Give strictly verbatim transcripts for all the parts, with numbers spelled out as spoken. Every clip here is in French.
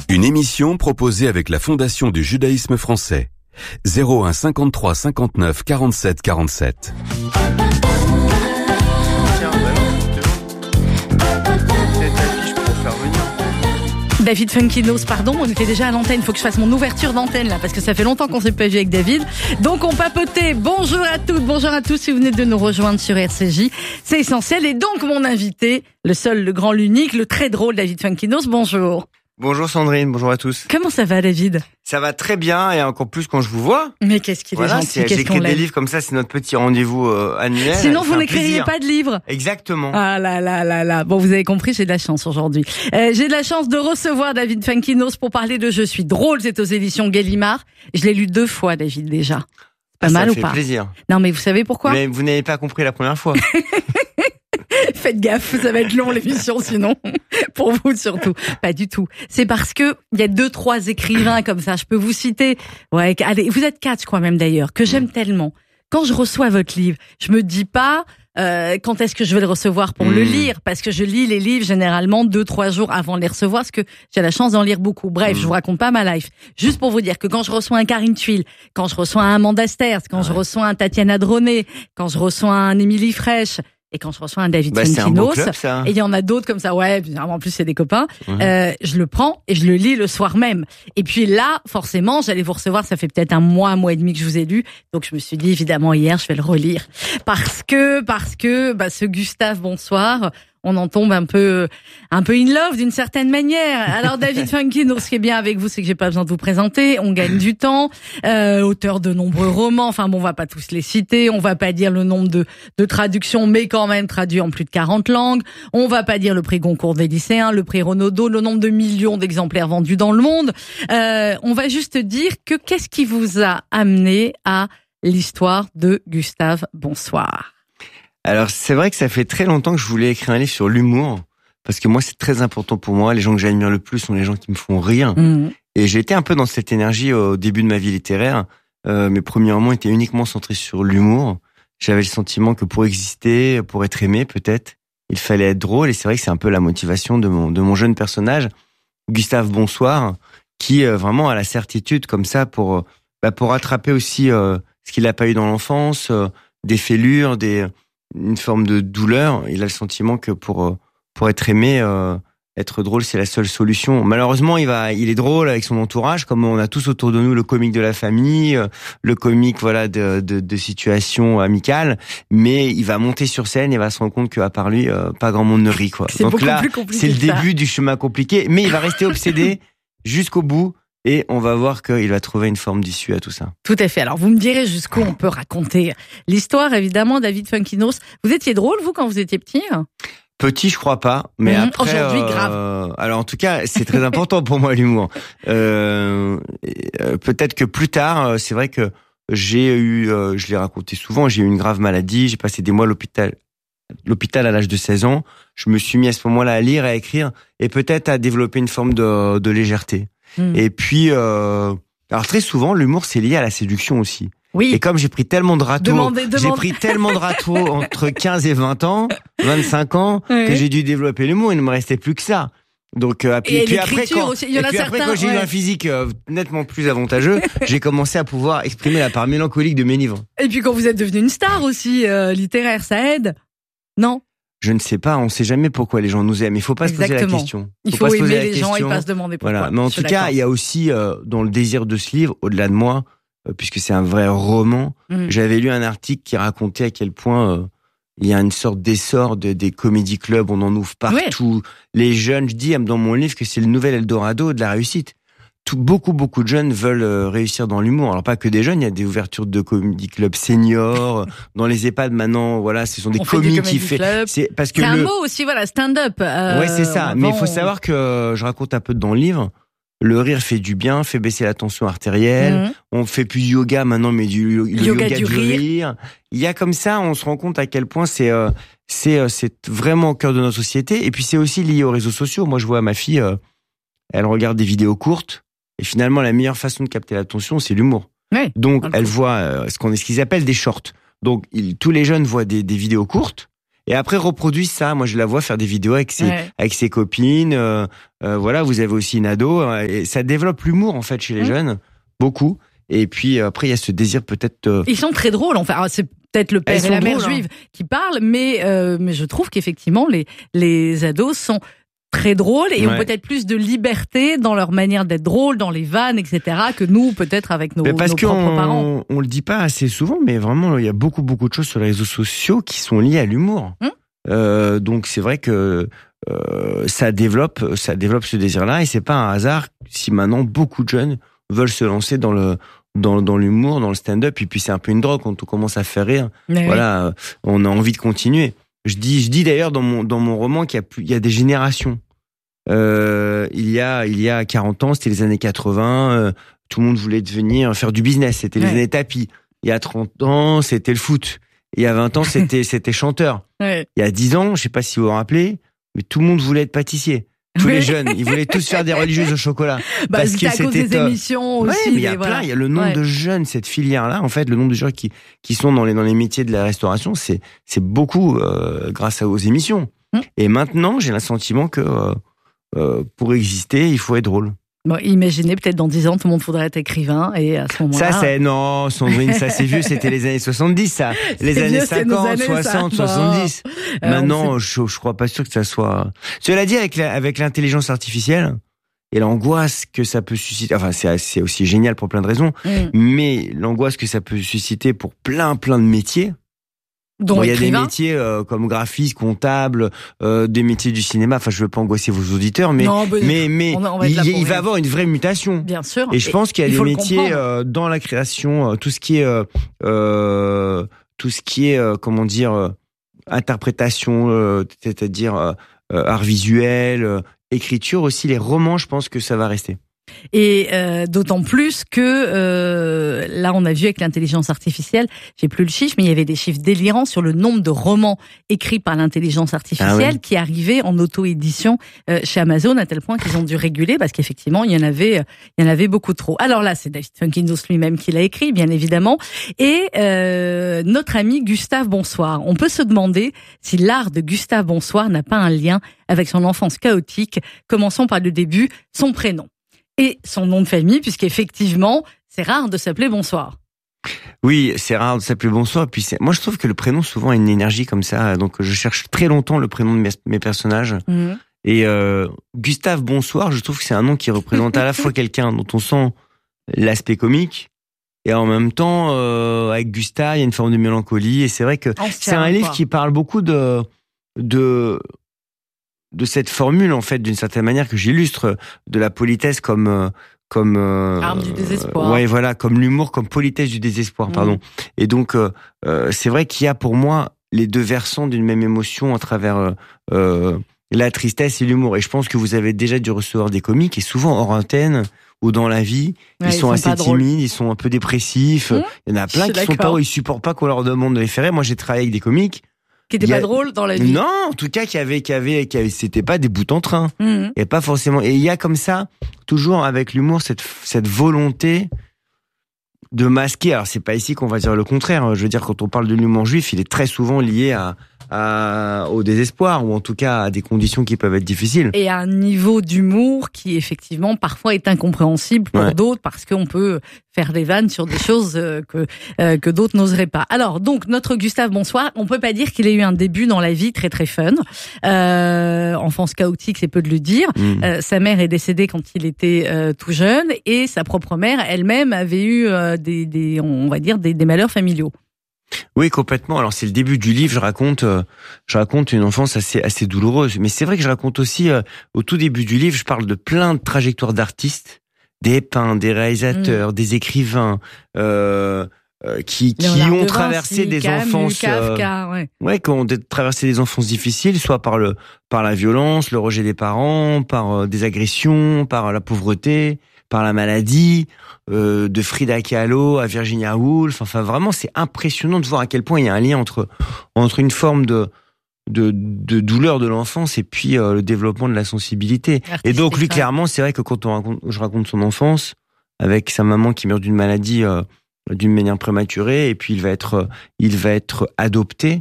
Une émission proposée avec la Fondation du judaïsme français. zéro un cinquante-trois cinquante-neuf quarante-sept quarante-sept. David Funkinos, pardon, on était déjà à l'antenne, il faut que je fasse mon ouverture d'antenne là, parce que ça fait longtemps qu'on s'est pas vu avec David. Donc on papotait, bonjour à toutes, bonjour à tous si vous venez de nous rejoindre sur R C J, c'est essentiel. Et donc mon invité, le seul, le grand, l'unique, le très drôle David Funkinos, bonjour. Bonjour Sandrine, bonjour à tous. Comment ça va David ? Ça va très bien et encore plus quand je vous vois. Mais qu'est-ce qu'il voilà, est gentil, qu'est-ce j'écris qu'on des l'aime. livres comme ça, c'est notre petit rendez-vous euh, annuel. Sinon vous un n'écririez plaisir. pas de livres. Exactement. Ah là là là là. Bon, vous avez compris, j'ai de la chance aujourd'hui. Euh, j'ai de la chance de recevoir David Funkinos pour parler de Je suis drôle, c'est aux éditions Gallimard. Je l'ai lu deux fois David déjà. Pas Ah, mal ça ou fait pas ? plaisir. Non mais vous savez pourquoi ? Mais vous n'avez pas compris la première fois. Faites gaffe, ça va être long l'émission sinon. Pour vous surtout. Pas du tout. C'est parce que il y a deux, trois écrivains comme ça. Je peux vous citer. Ouais, allez, vous êtes quatre, je crois même d'ailleurs, que j'aime tellement. Quand je reçois votre livre, je me dis pas euh, quand est-ce que je vais le recevoir pour mmh. le lire, parce que je lis les livres généralement deux, trois jours avant de les recevoir, parce que j'ai la chance d'en lire beaucoup. Bref, mmh. je vous raconte pas ma life. Juste pour vous dire que quand je reçois un Karine Thuil, quand je reçois un Amanda Sterz, quand ah je ouais. reçois un Tatiana Droné, quand je reçois un Émilie Fraîche, et quand je reçois un David bah, Funkinos, un et il y en a d'autres comme ça, ouais, en plus c'est des copains, mmh. euh, je le prends et je le lis le soir même. Et puis là, forcément, j'allais vous recevoir, ça fait peut-être un mois, un mois et demi que je vous ai lu, donc je me suis dit, évidemment, hier, je vais le relire. Parce que, parce que, bah, ce Gustave Bonsoir, on en tombe un peu, un peu in love d'une certaine manière. Alors David Funkinos, ce qui est bien avec vous, c'est que j'ai pas besoin de vous présenter. On gagne du temps. Euh, auteur de nombreux romans. Enfin bon, on va pas tous les citer. On va pas dire le nombre de, de traductions, mais quand même traduit en plus de quarante langues. On va pas dire le prix Goncourt des lycéens, le prix Renaudot, le nombre de millions d'exemplaires vendus dans le monde. Euh, on va juste dire que qu'est-ce qui vous a amené à l'histoire de Gustave Bonsoir ? Alors, c'est vrai que ça fait très longtemps que je voulais écrire un livre sur l'humour, parce que moi, c'est très important pour moi. Les gens que j'admire le plus sont les gens qui me font rire. Mmh. Et j'ai été un peu dans cette énergie au début de ma vie littéraire. Euh, mes premiers romans étaient uniquement centrés sur l'humour. J'avais le sentiment que pour exister, pour être aimé, peut-être, il fallait être drôle. Et c'est vrai que c'est un peu la motivation de mon, de mon jeune personnage, Gustave Bonsoir, qui euh, vraiment a la certitude comme ça pour, euh, bah, pour rattraper aussi euh, ce qu'il n'a pas eu dans l'enfance, euh, des fêlures, des... une forme de douleur. Il a le sentiment que pour pour être aimé, euh, être drôle, c'est la seule solution. Malheureusement, il va, il est drôle avec son entourage, comme on a tous autour de nous le comique de la famille, euh, le comique voilà de, de de situations amicales. Mais il va monter sur scène et va se rendre compte qu'à part lui, euh, pas grand monde ne rit quoi. C'est Donc là, c'est le ça. début du chemin compliqué. Mais il va rester obsédé jusqu'au bout. Et on va voir qu'il va trouver une forme d'issue à tout ça. Tout à fait. Alors, vous me direz jusqu'où on peut raconter l'histoire, évidemment, David Funkinos. Vous étiez drôle, vous, quand vous étiez petit ? Petit, je crois pas. Mais mmh, après, aujourd'hui, euh, grave. Alors, en tout cas, c'est très important pour moi, l'humour. Euh, peut-être que plus tard, c'est vrai que j'ai eu, euh, je l'ai raconté souvent, j'ai eu une grave maladie. J'ai passé des mois à l'hôpital, l'hôpital à l'âge de seize ans. Je me suis mis à ce moment-là à lire, à écrire, et peut-être à développer une forme de, de légèreté. Mmh. Et puis, euh, alors très souvent, l'humour c'est lié à la séduction aussi. Oui. Et comme j'ai pris tellement de râteaux, demandez, demandez. j'ai pris tellement de râteaux entre quinze et vingt ans, vingt-cinq ans, oui. que j'ai dû développer l'humour. Il ne me restait plus que ça. Donc, euh, et, et puis après, quand, aussi, il y en et a puis certains, après, quand j'ai ouais. eu un physique euh, nettement plus avantageux, j'ai commencé à pouvoir exprimer la part mélancolique de mes livres. Et puis quand vous êtes devenu une star aussi euh, littéraire, ça aide, non ? Je ne sais pas, on ne sait jamais pourquoi les gens nous aiment. Il ne faut pas Exactement. se poser la question. Il faut, faut pas aimer se poser les la gens et question. pas se demander pourquoi. Voilà. Mais en tout cas, il y a aussi, euh, dans le désir de ce livre, au-delà de moi, euh, puisque c'est un vrai roman, mmh. j'avais lu un article qui racontait à quel point euh, il y a une sorte d'essor de, des comédie clubs, on en ouvre partout. Oui. Les jeunes, je dis dans mon livre que c'est le nouvel Eldorado de la réussite. Tout, beaucoup, beaucoup de jeunes veulent euh, réussir dans l'humour. Alors pas que des jeunes, il y a des ouvertures de comédie club seniors. Dans les EHPAD maintenant, voilà, ce sont des comiques qui fait. C'est parce que c'est le... un mot aussi, voilà, stand-up. Euh, ouais, c'est ça. Mais il faut savoir que je raconte un peu dans le livre. Le rire fait du bien, fait baisser la tension artérielle. Mmh. On fait plus yoga maintenant, mais du le yoga, yoga du, du rire. rire. Il y a comme ça, on se rend compte à quel point c'est euh, c'est euh, c'est vraiment au cœur de notre société. Et puis c'est aussi lié aux réseaux sociaux. Moi, je vois ma fille, euh, elle regarde des vidéos courtes. Et finalement, la meilleure façon de capter l'attention, c'est l'humour. Oui, donc, elle voit euh, ce qu'on ce qu'ils appellent des shorts. Donc, il, tous les jeunes voient des, des vidéos courtes. et après reproduisent ça. Moi, je la vois faire des vidéos avec ses, ouais. avec ses copines. Euh, euh, voilà, vous avez aussi une ado. Euh, et ça développe l'humour, en fait, chez les mmh. jeunes. Beaucoup. Et puis, après, il y a ce désir peut-être... Euh... Ils sont très drôles, enfin. C'est peut-être le père et la mère drôles, juive hein. qui parlent, mais, euh, mais je trouve qu'effectivement, les, les ados sont très drôles et ouais. ont peut-être plus de liberté dans leur manière d'être drôles, dans les vannes, et cetera, que nous, peut-être avec nos, parce nos propres parents. On, on le dit pas assez souvent, mais vraiment, il y a beaucoup, beaucoup de choses sur les réseaux sociaux qui sont liées à l'humour. Hum euh, donc, c'est vrai que euh, ça développe, ça développe ce désir-là, et c'est pas un hasard si maintenant beaucoup de jeunes veulent se lancer dans le dans dans l'humour, dans le stand-up, et puis c'est un peu une drogue quand on commence à faire rire. Mais voilà, oui. On a envie de continuer. Je dis, je dis d'ailleurs dans mon dans mon roman qu'il y a plus, il y a des générations. Euh, il y a il y a quarante ans, c'était les années quatre-vingts. Euh, tout le monde voulait devenir faire du business. C'était ouais. les années tapis. Il y a trente ans, c'était le foot. Il y a vingt ans, c'était c'était chanteur. Ouais. Il y a dix ans, je sais pas si vous vous rappelez, mais tout le monde voulait être pâtissier. Tous oui. les jeunes, ils voulaient tous faire des religieuses au chocolat. Bah, parce que à cause des émissions aussi. Ouais, mais il y a plein, il y a le nombre ouais. de jeunes, cette filière-là, en fait, le nombre de gens qui qui sont dans les dans les métiers de la restauration, c'est c'est beaucoup euh, grâce aux émissions. Hum. Et maintenant, j'ai le sentiment que euh, euh, pour exister, il faut être drôle. Bon, imaginez, peut-être dans dix ans, tout le monde faudrait être écrivain, et à ce moment-là... Ça, c'est, non, Sandrine, ça, c'est vieux, c'était les années soixante-dix, ça. Les c'est années vieux, cinquante, années, soixante, ça. soixante-dix. Euh, Maintenant, je, je crois pas sûr que ça soit... Cela dit, avec la, avec l'intelligence artificielle, et l'angoisse que ça peut susciter, enfin, c'est, c'est aussi génial pour plein de raisons, mm. mais l'angoisse que ça peut susciter pour plein, plein de métiers, Bon, il y a des métiers euh, comme graphiste, comptable, euh, des métiers du cinéma. Enfin, je veux pas angoisser vos auditeurs, mais non, ben, mais mais on, on va il, il va avoir une vraie mutation. Bien sûr. Et je pense qu'il y a des métiers euh, dans la création, euh, tout ce qui est euh, euh, tout ce qui est euh, comment dire euh, interprétation, euh, c'est-à-dire euh, art visuel, euh, écriture aussi, les romans. Je pense que ça va rester. Et euh, d'autant plus que euh, là, on a vu avec l'intelligence artificielle, j'ai plus le chiffre, mais il y avait des chiffres délirants sur le nombre de romans écrits par l'intelligence artificielle ah oui. qui arrivaient en auto-édition euh, chez Amazon, à tel point qu'ils ont dû réguler parce qu'effectivement, il y en avait, il y en avait beaucoup trop. Alors là, c'est David Fuckindos lui-même qui l'a écrit, bien évidemment, et euh, notre ami Gustave Bonsoir. On peut se demander si l'art de Gustave Bonsoir n'a pas un lien avec son enfance chaotique. Commençons par le début, son prénom. Et son nom de famille, puisqu'effectivement, c'est rare de s'appeler Bonsoir. Oui, c'est rare de s'appeler Bonsoir. Puis c'est... moi, je trouve que le prénom souvent a une énergie comme ça. Donc, je cherche très longtemps le prénom de mes, mes personnages. Mmh. Et euh, Gustave Bonsoir, je trouve que c'est un nom qui représente à la fois quelqu'un dont on sent l'aspect comique, et en même temps, euh, avec Gustave, il y a une forme de mélancolie. Et c'est vrai que Ancien, c'est un livre quoi. Qui parle beaucoup de de de cette formule, en fait, d'une certaine manière, que j'illustre, de la politesse comme comme euh, arme du désespoir. Ouais, voilà, comme l'humour, comme politesse du désespoir, mmh. pardon. Et donc, euh, euh, c'est vrai qu'il y a pour moi les deux versants d'une même émotion à travers euh, la tristesse et l'humour. Et je pense que vous avez déjà dû recevoir des comiques, et souvent hors antenne ou dans la vie, ouais, ils, ils sont, sont assez timides, ils sont un peu dépressifs. Mmh. Il y en a plein qui d'accord. sont pas, ils supportent pas qu'on leur demande de les faire. Moi, j'ai travaillé avec des comiques qui était pas drôle dans la vie. Non, en tout cas, qui avait, qui avait, qui avait, c'était pas des bouts en train. Mmh. Et pas forcément. Et il y a comme ça, toujours avec l'humour, cette, cette volonté de masquer. Alors, c'est pas ici qu'on va dire le contraire. Je veux dire, quand on parle de l'humour juif, il est très souvent lié à, à, au désespoir, ou en tout cas à des conditions qui peuvent être difficiles. Et à un niveau d'humour qui, effectivement, parfois est incompréhensible pour ouais. d'autres, parce qu'on peut faire des vannes sur des choses que euh, que d'autres n'oseraient pas. Alors, donc, notre Gustave Bonsoir, on peut pas dire qu'il ait eu un début dans la vie très très fun. Euh, enfance chaotique, c'est peu de le dire. Mmh. Euh, sa mère est décédée quand il était euh, tout jeune, et sa propre mère elle-même avait eu euh, des, des, on va dire, des, des malheurs familiaux. Oui, complètement. Alors, c'est le début du livre. Je raconte, euh, je raconte une enfance assez, assez douloureuse. Mais c'est vrai que je raconte aussi, euh, au tout début du livre, je parle de plein de trajectoires d'artistes, des peintres, des réalisateurs, mmh. des écrivains, euh, euh, qui, qui ont traversé Vinci, des Camus, enfances, Kafka, euh, ouais. ouais, qui ont traversé des enfances difficiles, soit par le, par la violence, le rejet des parents, par euh, des agressions, par la pauvreté, par la maladie, euh, de Frida Kahlo à Virginia Woolf. Enfin, vraiment, c'est impressionnant de voir à quel point il y a un lien entre entre une forme de de, de douleur de l'enfance et puis euh, le développement de la sensibilité. Artistique, et donc, lui, ça. Clairement, c'est vrai que quand on raconte, je raconte son enfance avec sa maman qui meurt d'une maladie euh, d'une manière prématurée, et puis il va être il va être adopté.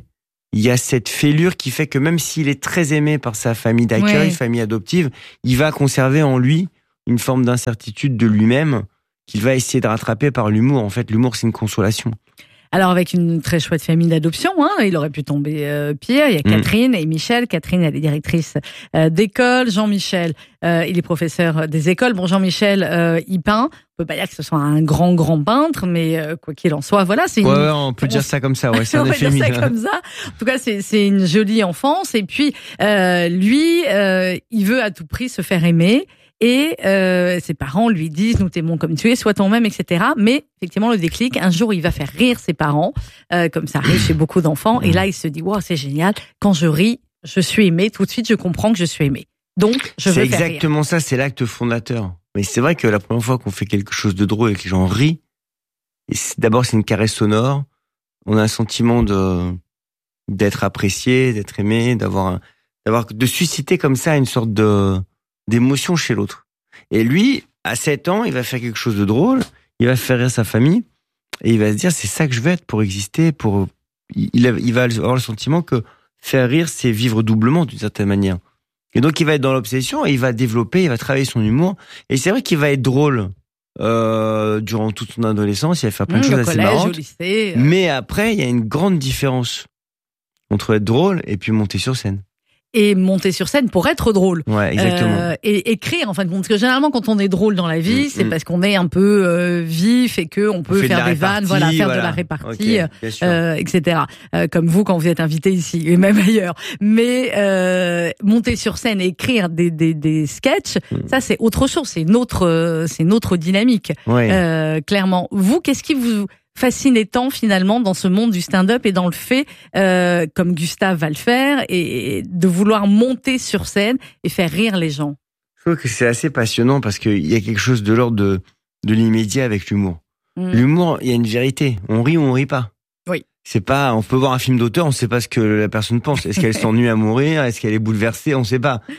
il y a cette fêlure qui fait que même s'il est très aimé par sa famille d'accueil, ouais. famille adoptive, il va conserver en lui une forme d'incertitude de lui-même qu'il va essayer de rattraper par l'humour. En fait, l'humour, c'est une consolation. Alors avec une très chouette famille d'adoption, hein, il aurait pu tomber euh, pire. Il y a Catherine mmh. et Michel. Catherine, elle est directrice euh, d'école. Jean-Michel, euh, il est professeur des écoles. Bon, Jean-Michel, euh, il peint. On peut pas dire que ce soit un grand grand peintre, mais euh, quoi qu'il en soit, voilà, c'est. Ouais, une... ouais, on peut dire ça comme ça. Ouais, c'est un on effet peut dire ça comme ça. En tout cas, c'est c'est une jolie enfance. Et puis euh, lui, euh, il veut à tout prix se faire aimer. Et euh, ses parents lui disent « Nous t'aimons comme tu es, sois toi-même, et cetera » Mais effectivement, le déclic, un jour, il va faire rire ses parents, euh, comme ça arrive chez beaucoup d'enfants. Et là, il se dit « Wow, c'est génial. Quand je ris, je suis aimé. Tout de suite, je comprends que je suis aimé. Donc, je veux faire rire. » C'est exactement ça, c'est l'acte fondateur. Mais c'est vrai que la première fois qu'on fait quelque chose de drôle et que les gens rient, et c'est, d'abord, c'est une caresse sonore. On a un sentiment de d'être apprécié, d'être aimé, d'avoir, un, d'avoir de susciter comme ça une sorte de d'émotion chez l'autre. Et lui, à sept ans, il va faire quelque chose de drôle, il va faire rire sa famille, et il va se dire, c'est ça que je veux être pour exister, pour, il, a, il va avoir le sentiment que faire rire, c'est vivre doublement, d'une certaine manière. Et donc, il va être dans l'obsession, et il va développer, il va travailler son humour, et c'est vrai qu'il va être drôle, euh, durant toute son adolescence, il va faire plein mmh, de choses au assez collège, marrantes. Au lycée, euh... Mais après, il y a une grande différence entre être drôle et puis monter sur scène. Et monter sur scène pour être drôle. Ouais, exactement. Euh, et écrire, en fin de compte. Parce que généralement, quand on est drôle dans la vie, mmh, c'est mmh. parce qu'on est un peu euh, vif et que on peut on faire de des vannes, voilà, faire voilà. de la répartie, okay, euh, et cetera. Euh, comme vous, quand vous êtes invité ici, et même ailleurs. Mais euh, monter sur scène et écrire des des, des sketchs, mmh. ça c'est autre chose. C'est une autre, c'est une autre dynamique. Ouais. Euh, clairement. Vous, qu'est-ce qui vous fasciné tant finalement dans ce monde du stand-up et dans le fait, euh, comme Gustave va le faire, et, et de vouloir monter sur scène et faire rire les gens. Je trouve que c'est assez passionnant parce qu'il y a quelque chose de l'ordre de, de l'immédiat avec l'humour. Mmh. L'humour, il y a une vérité. On rit ou on rit pas. Oui. C'est pas, on peut voir un film d'auteur, on sait pas ce que la personne pense. Est-ce qu'elle s'ennuie à mourir? Est-ce qu'elle est bouleversée? On sait pas.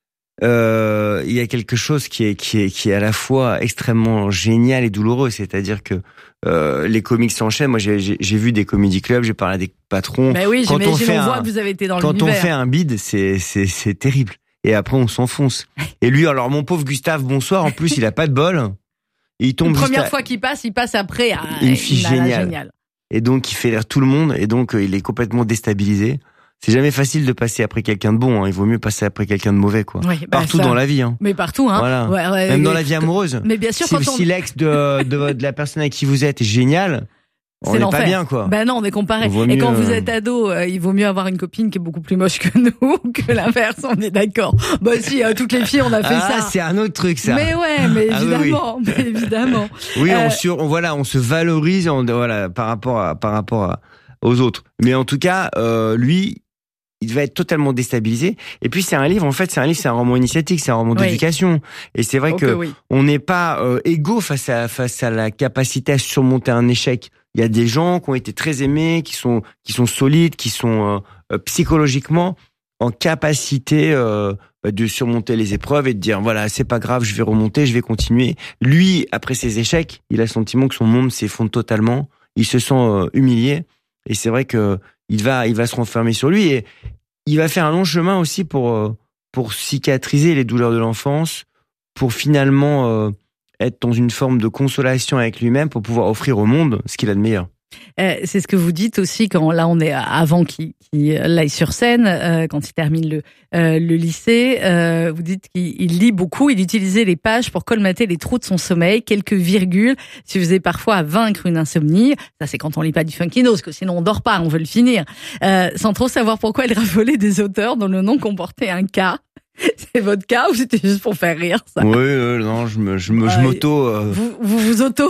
Euh, il y a quelque chose qui est, qui est, qui est à la fois extrêmement génial et douloureux. C'est-à-dire que Euh, les comiques s'enchaînent. Moi, j'ai, j'ai, j'ai vu des comédie clubs, j'ai parlé à des patrons. Mais oui, quand on, fait on voit un, que vous avez été dans quand l'univers. on fait un bide, c'est, c'est, c'est terrible. Et après, on s'enfonce. Et lui, alors, mon pauvre Gustave, bonsoir. En plus, il a pas de bol. Il tombe. La première à... fois qu'il passe, il passe après à une fille géniale. géniale. Et donc, il fait rire tout le monde. Et donc, il est complètement déstabilisé. C'est jamais facile de passer après quelqu'un de bon, hein. Il vaut mieux passer après quelqu'un de mauvais, quoi. Oui, bah partout ça, dans la vie, hein. Mais partout, hein. Voilà. Ouais, ouais, Même ouais, dans la vie amoureuse. Mais bien sûr, si, quand on... si l'ex de, de, de la personne avec qui vous êtes est génial, on n'est pas bien, quoi. Ben non, on est comparé. Et quand vous êtes ado, euh, il vaut mieux avoir une copine qui est beaucoup plus moche que nous, que l'inverse, on est d'accord. Bah si, euh, toutes les filles, on a fait ah, ça. Ah, c'est un autre truc, ça. Mais ouais, mais évidemment, ah, oui, oui. mais évidemment. Oui, euh... on sur, on, voilà, on se valorise, on, voilà, par rapport à, par rapport à, aux autres. Mais en tout cas, euh, lui, il va être totalement déstabilisé. Et puis c'est un livre, en fait, c'est un livre, c'est un roman initiatique, c'est un roman oui. d'éducation. Et c'est vrai okay, que oui. on n'est pas euh, égaux face à face à la capacité à surmonter un échec. Il y a des gens qui ont été très aimés, qui sont qui sont solides, qui sont euh, psychologiquement en capacité euh, de surmonter les épreuves et de dire voilà, c'est pas grave, je vais remonter, je vais continuer. Lui, après ses échecs, il a le sentiment que son monde s'effondre totalement. Il se sent euh, humilié. Et c'est vrai que il va, il va se renfermer sur lui et il va faire un long chemin aussi pour pour cicatriser les douleurs de l'enfance, pour finalement euh, être dans une forme de consolation avec lui-même, pour pouvoir offrir au monde ce qu'il a de meilleur. Euh, c'est ce que vous dites aussi quand là on est avant qu'il, qu'il aille sur scène, euh, quand il termine le euh, le lycée. Euh, vous dites qu'il il lit beaucoup, il utilisait les pages pour colmater les trous de son sommeil, quelques virgules suffisaient parfois à vaincre une insomnie. Ça c'est quand on lit pas du Funkino, parce que sinon on dort pas, on veut le finir. Euh, sans trop savoir pourquoi il raffolait des auteurs dont le nom comportait un K. C'est votre cas ou c'était juste pour faire rire ça? Oui, euh, non, je me, je me, je m'auto. Euh... Vous, vous vous auto.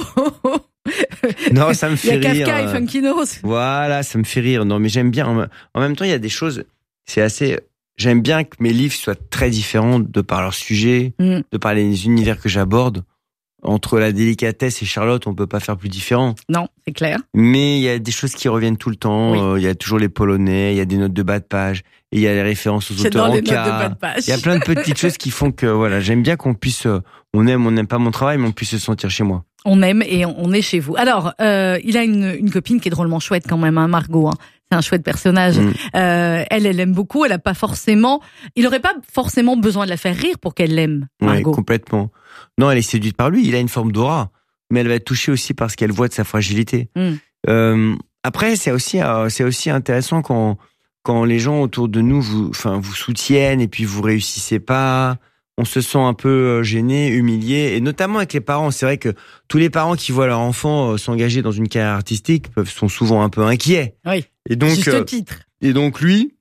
Non, ça me fait rire. Il y a Kafka et Funkinos. Voilà, ça me fait rire. Non, mais j'aime bien. En même temps, il y a des choses. C'est assez. J'aime bien que mes livres soient très différents de par leur sujet, mm. de par les univers que j'aborde. Entre la délicatesse et Charlotte, on peut pas faire plus différent. Non, c'est clair. Mais il y a des choses qui reviennent tout le temps. Il oui. euh, y a toujours les Polonais, il y a des notes de bas de page, et il y a les références aux auteurs en cas. Il y a plein de petites choses qui font que voilà, j'aime bien qu'on puisse, euh, on aime, on n'aime pas mon travail, mais on puisse se sentir chez moi. On aime et on est chez vous. Alors, euh, il a une, une copine qui est drôlement chouette quand même, hein, Margot. Hein. c'est un chouette personnage. Mmh. Euh, elle, elle aime beaucoup. Elle a pas forcément, il aurait pas forcément besoin de la faire rire pour qu'elle l'aime. Oui, complètement. Non, elle est séduite par lui. Il a une forme d'aura, mais elle va être touchée aussi par ce qu'elle voit de sa fragilité. Mmh. Euh, après, c'est aussi, euh, c'est aussi intéressant quand quand les gens autour de nous vous, enfin, vous soutiennent et puis vous réussissez pas. On se sent un peu gêné, humilié, et notamment avec les parents. C'est vrai que tous les parents qui voient leur enfant s'engager dans une carrière artistique peuvent sont souvent un peu inquiets. Oui. Et donc, juste euh, titre. Et donc lui,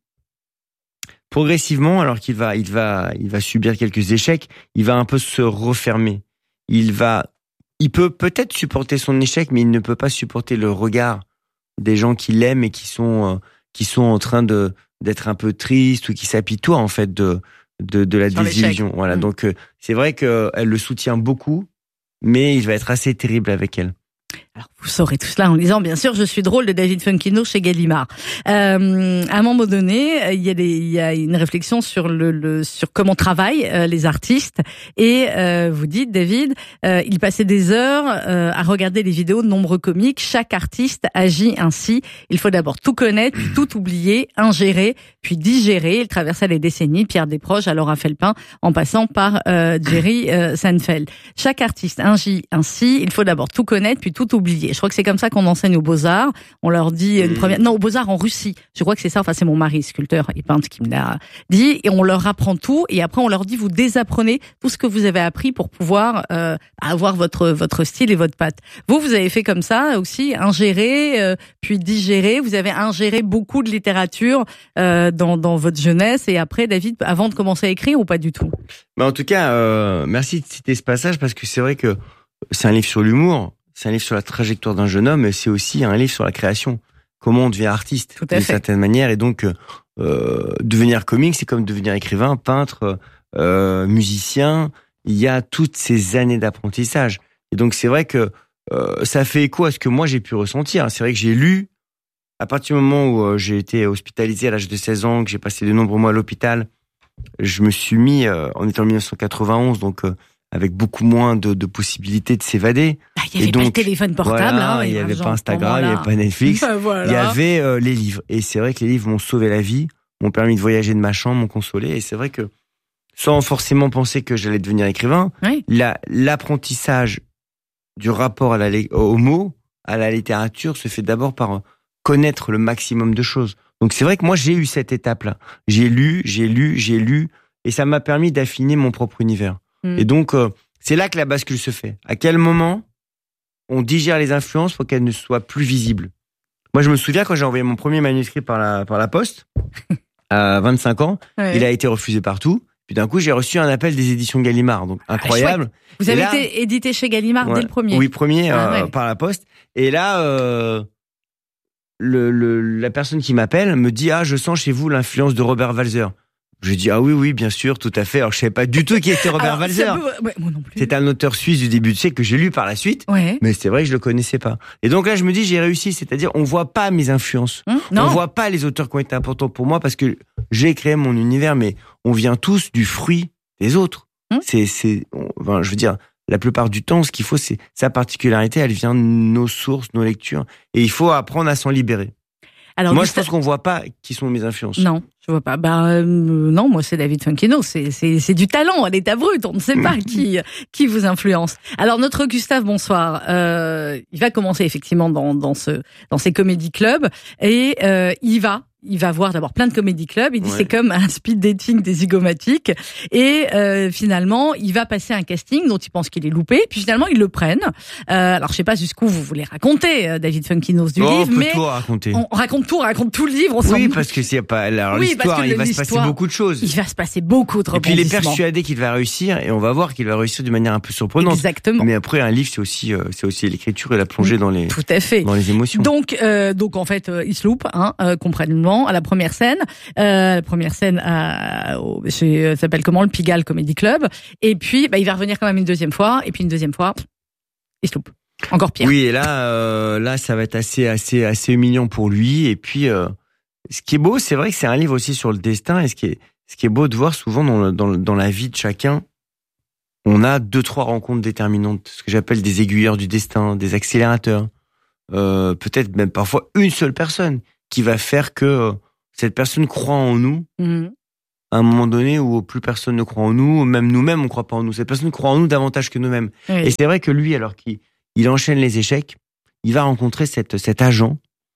progressivement, alors qu'il va, il va, il va subir quelques échecs, il va un peu se refermer. Il va, il peut peut-être supporter son échec, mais il ne peut pas supporter le regard des gens qui l'aiment et qui sont, euh, qui sont en train de d'être un peu tristes ou qui s'apitoient en fait de De, de la Sur désillusion. Voilà. Mmh. Donc, euh, c'est vrai qu'elle le soutient beaucoup, mais il va être assez terrible avec elle. Alors, vous saurez tout cela en lisant, bien sûr, Je suis drôle de David Funkino chez Gallimard. Euh, à un moment donné, il y a des, il y a une réflexion sur le, le sur comment travaillent euh, les artistes, et euh, vous dites, David, euh, il passait des heures euh, à regarder les vidéos de nombreux comiques. Chaque artiste agit ainsi. Il faut d'abord tout connaître, puis tout oublier, ingérer, puis digérer. Il traversa les décennies, Pierre Desproges à Laura Felpin, en passant par euh, Jerry euh, Seinfeld. Chaque artiste agit ainsi. Il faut d'abord tout connaître, puis tout oublier. Je crois que c'est comme ça qu'on enseigne aux Beaux-Arts. On leur dit une première, non, aux Beaux-Arts en Russie. Je crois que c'est ça. Enfin, c'est mon mari, sculpteur et peintre, qui me l'a dit. Et on leur apprend tout. Et après, on leur dit, vous désapprenez tout ce que vous avez appris pour pouvoir euh, avoir votre votre style et votre patte. Vous, vous avez fait comme ça aussi, ingérer, euh, puis digérer. Vous avez ingéré beaucoup de littérature euh, dans dans votre jeunesse. Et après, David, avant de commencer à écrire, ou pas du tout? Mais en tout cas, euh, merci de citer ce passage, parce que c'est vrai que c'est un livre sur l'humour. C'est un livre sur la trajectoire d'un jeune homme, mais c'est aussi un livre sur la création. Comment on devient artiste, d'une certaine manière. Et donc, euh, devenir comique, c'est comme devenir écrivain, peintre, euh, musicien. Il y a toutes ces années d'apprentissage. Et donc, c'est vrai que euh, ça fait écho à ce que moi, j'ai pu ressentir. C'est vrai que j'ai lu, à partir du moment où euh, j'ai été hospitalisé à l'âge de seize ans, que j'ai passé de nombreux mois à l'hôpital, je me suis mis, euh, on était en dix-neuf cent quatre-vingt-onze, donc... Euh, avec beaucoup moins de, de possibilités de s'évader. Ah, il y avait et donc, pas le téléphone portable, voilà, hein, il y avait pas Instagram, il y avait pas Netflix, voilà. Il y avait euh, les livres. Et c'est vrai que les livres m'ont sauvé la vie, m'ont permis de voyager de ma chambre, m'ont consolé. Et c'est vrai que, sans forcément penser que j'allais devenir écrivain, oui. la, l'apprentissage du rapport à la, au mot, à la littérature, se fait d'abord par connaître le maximum de choses. Donc c'est vrai que moi j'ai eu cette étape-là. J'ai lu, j'ai lu, j'ai lu, et ça m'a permis d'affiner mon propre univers. Et donc, euh, c'est là que la bascule se fait. À quel moment on digère les influences pour qu'elles ne soient plus visibles? Moi, je me souviens quand j'ai envoyé mon premier manuscrit par la, par la poste, à vingt-cinq ans, ouais. Il a été refusé partout. Puis d'un coup, j'ai reçu un appel des éditions Gallimard. Donc, incroyable. Ah, Vous avez là, été édité chez Gallimard ouais, dès le premier? Oui, premier, ah, euh, ouais. par la poste. Et là, euh, le, le, la personne qui m'appelle me dit « Ah, je sens chez vous l'influence de Robert Walser ». Je dis ah oui oui bien sûr tout à fait. Alors je savais pas du tout qui était Robert Alors, Walser. Peut... Ouais, moi non plus. C'est un auteur suisse du début de siècle que j'ai lu par la suite. Ouais. Mais c'est vrai que je le connaissais pas. Et donc là je me dis j'ai réussi, c'est-à-dire on voit pas mes influences. Hum, non. On voit pas les auteurs qui ont été importants pour moi parce que j'ai créé mon univers, mais on vient tous du fruit des autres. Hum. C'est c'est on, enfin, je veux dire la plupart du temps ce qu'il faut c'est sa particularité, elle vient de nos sources, nos lectures, et il faut apprendre à s'en libérer. Alors, moi, je pense qu'on voit pas qui sont mes influences. Non, je vois pas. Ben euh, non, moi c'est David Funkino. C'est c'est c'est du talent à l'état brut. On ne sait pas qui qui vous influence. Alors notre Gustave, bonsoir. Euh, il va commencer effectivement dans dans ce dans ces comédie clubs et euh, il va. Il va voir d'abord plein de comédie clubs. Il dit ouais. C'est comme un speed dating des zygomatiques. Et euh, finalement, il va passer un casting dont il pense qu'il est loupé. Puis finalement, ils le prennent. Euh, alors, je sais pas jusqu'où vous voulez raconter euh, David Funkinos du oh, livre, on peut mais tout raconter. On raconte tout, on raconte tout le livre. On oui, s'en parce que c'est pas alors oui, l'histoire, il va se passer beaucoup de choses. Il va se passer beaucoup de rebondissements. Et puis il est persuadé qu'il va réussir, et on va voir qu'il va réussir d'une manière un peu surprenante. Exactement. Mais après, un livre, c'est aussi euh, c'est aussi l'écriture et la plongée dans les tout à fait dans les émotions. Donc euh, donc en fait, euh, il se loupe, hein, euh, complètement à la première scène. Euh, la première scène à, au, chez, ça s'appelle comment, le Pigalle Comedy Club. Et puis, bah, il va revenir quand même une deuxième fois. Et puis une deuxième fois, il se loupe. Encore pire. Oui, et là, euh, là, ça va être assez, assez, assez humiliant pour lui. Et puis, euh, ce qui est beau, c'est vrai que c'est un livre aussi sur le destin. Et ce qui est, ce qui est beau de voir souvent dans, le, dans, le, dans la vie de chacun, on a deux, trois rencontres déterminantes. Ce que j'appelle des aiguilleurs du destin, des accélérateurs. Euh, peut-être même parfois une seule personne qui va faire que euh, cette personne croit en nous mmh. à un moment donné où plus personne ne croit en nous, même nous-mêmes on croit pas en nous. Cette personne croit en nous davantage que nous-mêmes. Oui. Et c'est vrai que lui, alors qu'il il enchaîne les échecs, il va rencontrer cette, cet agent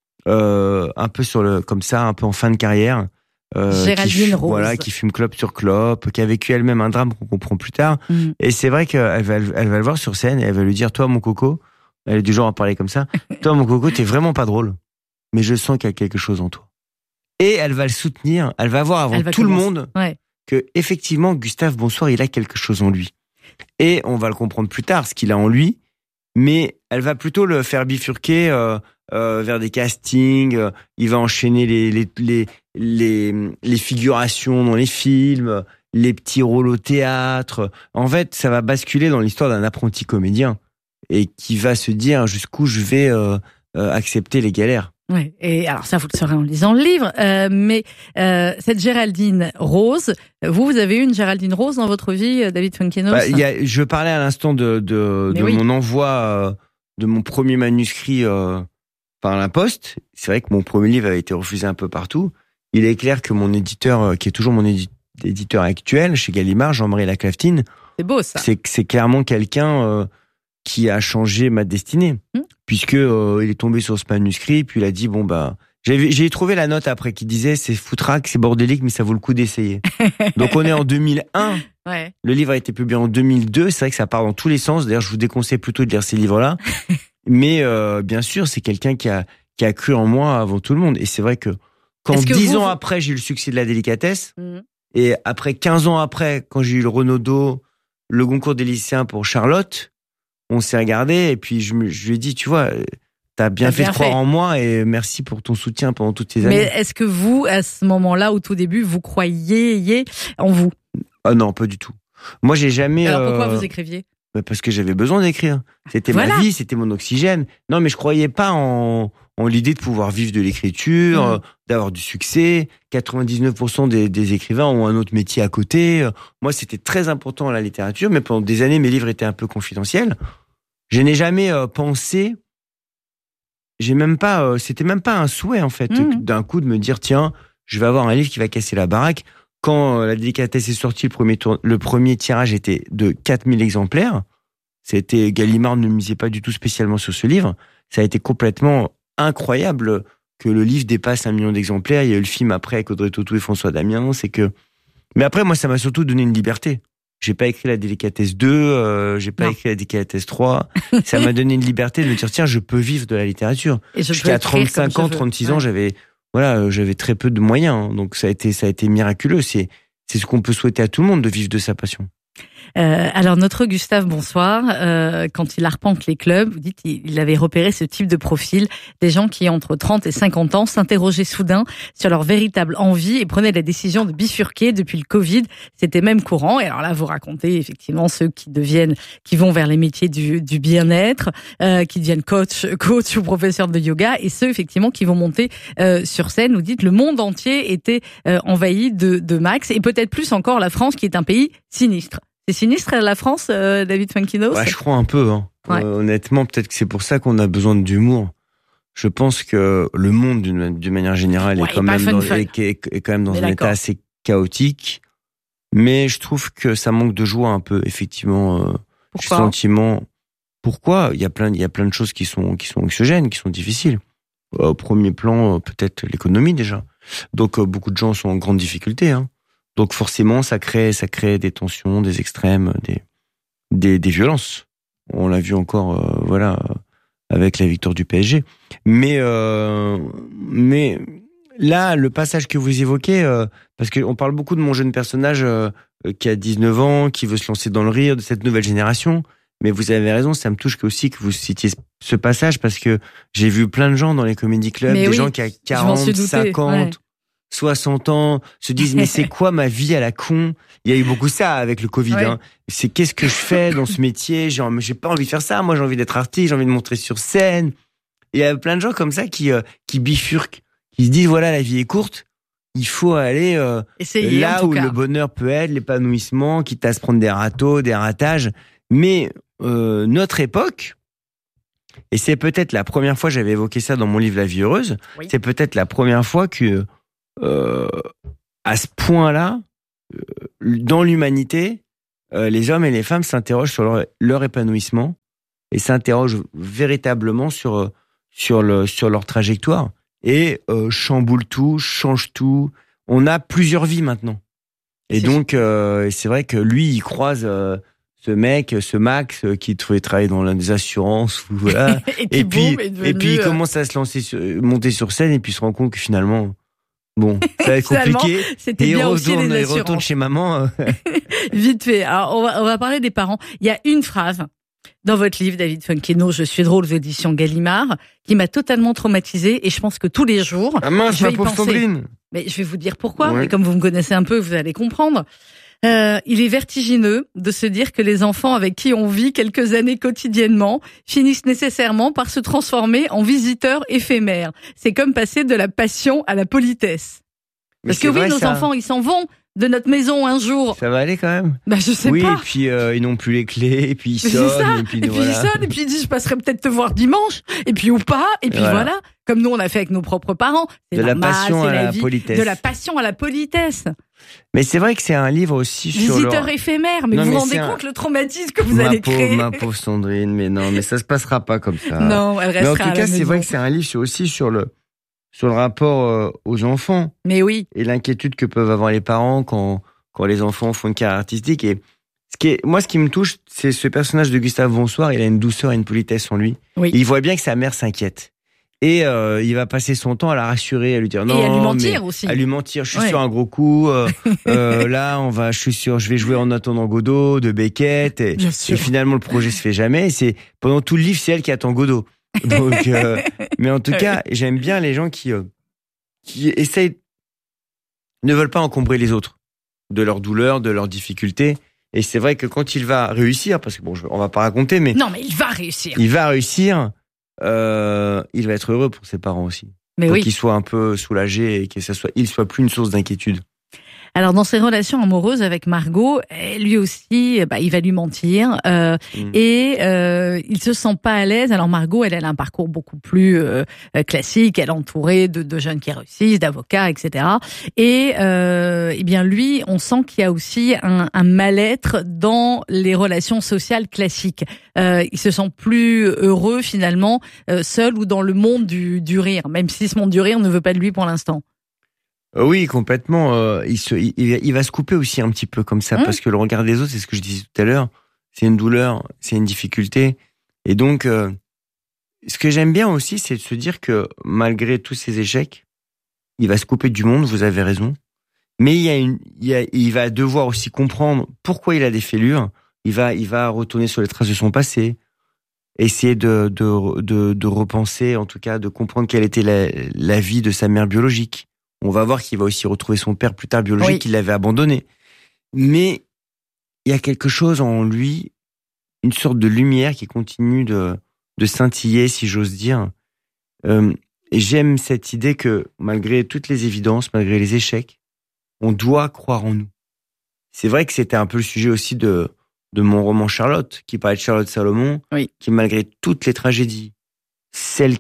euh, un peu sur le comme ça, un peu en fin de carrière. Euh, Géraldine qui, Rose. Voilà, qui fume clope sur clope, qui a vécu elle-même un drame qu'on comprend plus tard. Mmh. Et c'est vrai qu'elle va, elle va le voir sur scène et elle va lui dire, toi, mon coco, elle est du genre à parler comme ça, toi, mon coco, t'es vraiment pas drôle, mais je sens qu'il y a quelque chose en toi. Et elle va le soutenir, elle va voir avant Elle va tout commencer. le monde Ouais. que, effectivement, Gustave Bonsoir, il a quelque chose en lui. Et on va le comprendre plus tard, ce qu'il a en lui, mais elle va plutôt le faire bifurquer euh, euh, vers des castings, euh, il va enchaîner les, les, les, les, les figurations dans les films, les petits rôles au théâtre. En fait, ça va basculer dans l'histoire d'un apprenti comédien et qui va se dire jusqu'où je vais euh, euh, accepter les galères. Ouais. Et alors ça, vous le saurez en lisant le livre. Euh, mais euh, cette Géraldine Rose, vous, vous avez eu une Géraldine Rose dans votre vie, David Fuenquinos? Bah, y a, je parlais à l'instant de, de, de oui. mon envoi euh, de mon premier manuscrit euh, par la poste. C'est vrai que mon premier livre avait été refusé un peu partout. Il est clair que mon éditeur, euh, qui est toujours mon édi- éditeur actuel chez Gallimard, Jean-Marie Laclaftine, c'est beau ça. C'est, c'est clairement quelqu'un euh, qui a changé ma destinée, mmh. puisque euh, il est tombé sur ce manuscrit, puis il a dit bon bah j'ai, j'ai trouvé la note après qui disait c'est foutraque, c'est bordélique, mais ça vaut le coup d'essayer. Donc on est en deux mille un. Ouais. Le livre a été publié en deux mille deux. C'est vrai que ça part dans tous les sens. D'ailleurs, je vous déconseille plutôt de lire ces livres-là. Mais euh, bien sûr, c'est quelqu'un qui a qui a cru en moi avant tout le monde. Et c'est vrai que quand dix vous... ans après, j'ai eu le succès de La Délicatesse, mmh. et après quinze ans après, quand j'ai eu le Renaudot, le Goncourt des lycéens pour Charlotte, on s'est regardé et puis je, me, je lui ai dit, tu vois, t'as bien t'as fait bien de croire fait. en moi et merci pour ton soutien pendant toutes ces années. Mais est-ce que vous, à ce moment-là, au tout début, vous croyiez en vous? Ah non, pas du tout. Moi, j'ai jamais. Alors pourquoi euh... vous écriviez? Bah parce que j'avais besoin d'écrire. C'était voilà. ma vie, c'était mon oxygène. Non, mais je croyais pas en, en l'idée de pouvoir vivre de l'écriture, mmh. euh, d'avoir du succès. quatre-vingt-dix-neuf pour cent des, des écrivains ont un autre métier à côté. Moi, c'était très important la littérature, mais pendant des années, mes livres étaient un peu confidentiels. Je n'ai jamais euh, pensé. J'ai même pas. Euh, c'était même pas un souhait en fait, mmh. d'un coup de me dire tiens, je vais avoir un livre qui va casser la baraque. Quand La Délicatesse est sortie, le premier, tour, le premier tirage était de quatre mille exemplaires. C'était Gallimard ne misait pas du tout spécialement sur ce livre. Ça a été complètement incroyable que le livre dépasse un million d'exemplaires. Il y a eu le film après avec Audrey Tautou et François Damiens. C'est que. Mais après, moi, ça m'a surtout donné une liberté. J'ai pas écrit La Délicatesse deux, euh, j'ai pas non. écrit La Délicatesse trois. Ça m'a donné une liberté de me dire tiens, je peux vivre de la littérature. Et je Jusqu'à trente-cinq ans, trente-six ans, ouais. j'avais. Voilà, j'avais très peu de moyens, donc ça a été, ça a été miraculeux. C'est, c'est ce qu'on peut souhaiter à tout le monde, de vivre de sa passion. Euh, alors notre Gustave Bonsoir, euh, quand il arpente les clubs, vous dites il avait repéré ce type de profil, des gens qui entre trente et cinquante ans s'interrogeaient soudain sur leur véritable envie et prenaient la décision de bifurquer. Depuis le Covid, c'était même courant. Et alors là, vous racontez effectivement ceux qui deviennent, qui vont vers les métiers du, du bien-être, euh, qui deviennent coach, coach ou professeur de yoga, et ceux effectivement qui vont monter euh, sur scène. Vous dites le monde entier était euh, envahi de, de Max, et peut-être plus encore la France, qui est un pays sinistre. C'est sinistre la France, euh, David Fuenquinos? Ouais, je crois un peu. Hein. Ouais. Euh, honnêtement, peut-être que c'est pour ça qu'on a besoin d'humour. Je pense que le monde, d'une, d'une manière générale, ouais, est, quand même fun, dans, fun. Est, est, est quand même dans mais un d'accord. état assez chaotique. Mais je trouve que ça manque de joie un peu, effectivement. Euh, Pourquoi? Sentiment. Pourquoi? Il y a plein, il y a plein de choses qui sont, qui sont anxiogènes, qui sont difficiles. Euh, au premier plan, euh, peut-être l'économie déjà. Donc euh, beaucoup de gens sont en grande difficulté. Hein. Donc forcément, ça crée, ça crée des tensions, des extrêmes, des, des, des violences. On l'a vu encore, euh, voilà, avec la victoire du P S G. Mais, euh, mais là, le passage que vous évoquez, euh, parce qu'on parle beaucoup de mon jeune personnage euh, qui a dix-neuf ans, qui veut se lancer dans le rire, de cette nouvelle génération. Mais vous avez raison, ça me touche aussi que vous citiez ce passage, parce que j'ai vu plein de gens dans les comédie clubs, mais des oui, gens qui à quarante, cinquante... Ouais. soixante ans, se disent mais c'est quoi ma vie à la con? Il y a eu beaucoup ça avec le Covid. Ouais. Hein. C'est qu'est-ce que je fais dans ce métier? J'ai, j'ai pas envie de faire ça. Moi, j'ai envie d'être artiste, j'ai envie de montrer sur scène. Et il y a plein de gens comme ça qui euh, qui bifurquent, qui se disent voilà, la vie est courte. Il faut aller euh, Essayez, là où cas. le bonheur peut être, l'épanouissement, quitte à se prendre des râteaux, des ratages. Mais euh, notre époque, Et c'est peut-être la première fois, j'avais évoqué ça dans mon livre La vie heureuse, oui. c'est peut-être la première fois que, euh, à ce point-là, euh, dans l'humanité, euh, les hommes et les femmes s'interrogent sur leur, leur épanouissement et s'interrogent véritablement sur, sur, le, sur leur trajectoire et euh, chamboulent tout, changent tout. On a plusieurs vies maintenant. Et c'est donc, euh, c'est vrai que lui, il croise... Euh, ce mec, ce Max qui trouvait travailler dans les assurances, voilà. et puis, et puis, boum, devenu... et puis il commence à se lancer, sur, monter sur scène et puis se rend compte que finalement, bon, ça va être compliqué. C'était et bien il aussi retourne, les il retourne chez maman. Vite fait. Alors on va, on va parler des parents. Il y a une phrase dans votre livre, David Funkino, Je suis drôle, aux éditions Gallimard, qui m'a totalement traumatisée et je pense que tous les jours, ah mince, je vais ma pauvre Sandrine. Mais je vais vous dire pourquoi. Ouais. Et comme vous me connaissez un peu, vous allez comprendre. Euh, il est vertigineux de se dire que les enfants avec qui on vit quelques années quotidiennement finissent nécessairement par se transformer en visiteurs éphémères. C'est comme passer de la passion à la politesse. Mais Parce que oui, nos ça. enfants, ils s'en vont de notre maison un jour. Ça va aller quand même. Bah je sais oui, pas. Oui, et puis euh, ils n'ont plus les clés, et puis ils sonnent, et puis, et puis voilà. ils sonnent, et puis ils disent je passerai peut-être te voir dimanche, et puis ou pas, et puis voilà. voilà. Comme nous on a fait avec nos propres parents. C'est de normal, la passion c'est à la, la vie. politesse. De la passion à la politesse. Mais c'est vrai que c'est un livre aussi sur visiteur leur... éphémère. Mais non, vous vous rendez un... compte le traumatisme que vous ma allez pauvre, créer. Ma pauvre Sandrine, mais non, mais ça se passera pas comme ça. Non, elle restera mais en tout à la cas, c'est maison. vrai que c'est un livre aussi sur le sur le rapport euh, aux enfants. Mais oui. Et l'inquiétude que peuvent avoir les parents quand quand les enfants font une carrière artistique. Et ce qui est, moi, ce qui me touche, c'est ce personnage de Gustave Bonsoir. Il a une douceur et une politesse en lui. Oui. Et il voit bien que sa mère s'inquiète. Et euh, il va passer son temps à la rassurer, à lui dire non, et à lui mentir mais, aussi. À lui mentir. Je suis ouais. sur un gros coup. Euh, euh, là, on va. Je suis sûr. Je vais jouer En attendant Godot de Beckett. Et, et finalement, le projet se fait jamais. Et c'est pendant tout le livre, c'est elle qui attend Godot. Donc, euh, mais en tout cas, j'aime bien les gens qui euh, qui essayent, ne veulent pas encombrer les autres de leurs douleurs, de leurs difficultés. Et c'est vrai que quand il va réussir, parce que bon, je, on va pas raconter, mais non, mais il va réussir. Il va réussir. Euh, il va être heureux pour ses parents aussi. Mais pour oui. qu'il soit un peu soulagé et que ça soit, il soit plus une source d'inquiétude. Alors dans ses relations amoureuses avec Margot, lui aussi, bah, il va lui mentir euh, mmh. et euh, il se sent pas à l'aise. Alors Margot, elle, elle a un parcours beaucoup plus euh, classique. Elle est entourée de, de jeunes qui réussissent, d'avocats, et cetera. Et euh, eh bien lui, on sent qu'il y a aussi un, un mal-être dans les relations sociales classiques. Euh, il se sent plus heureux finalement euh, seul ou dans le monde du, du rire, même si ce monde du rire ne veut pas de lui pour l'instant. Oui, complètement. Euh, il, se, il, il va se couper aussi un petit peu comme ça, mmh. parce que le regard des autres, c'est ce que je disais tout à l'heure, c'est une douleur, c'est une difficulté. Et donc, euh, ce que j'aime bien aussi, c'est de se dire que malgré tous ces échecs, il va se couper du monde, vous avez raison. Mais il, y a une, il, y a, il va devoir aussi comprendre pourquoi il a des fêlures. Il va, il va retourner sur les traces de son passé, essayer de, de, de, de repenser, en tout cas, de comprendre quelle était la, la vie de sa mère biologique. On va voir qu'il va aussi retrouver son père plus tard biologique, oui. qu'il l'avait abandonné. Mais il y a quelque chose en lui, une sorte de lumière qui continue de, de scintiller, si j'ose dire. Euh, et j'aime cette idée que, malgré toutes les évidences, malgré les échecs, on doit croire en nous. C'est vrai que c'était un peu le sujet aussi de, de mon roman Charlotte, qui parlait de Charlotte Salomon, oui. qui, malgré toutes les tragédies, celle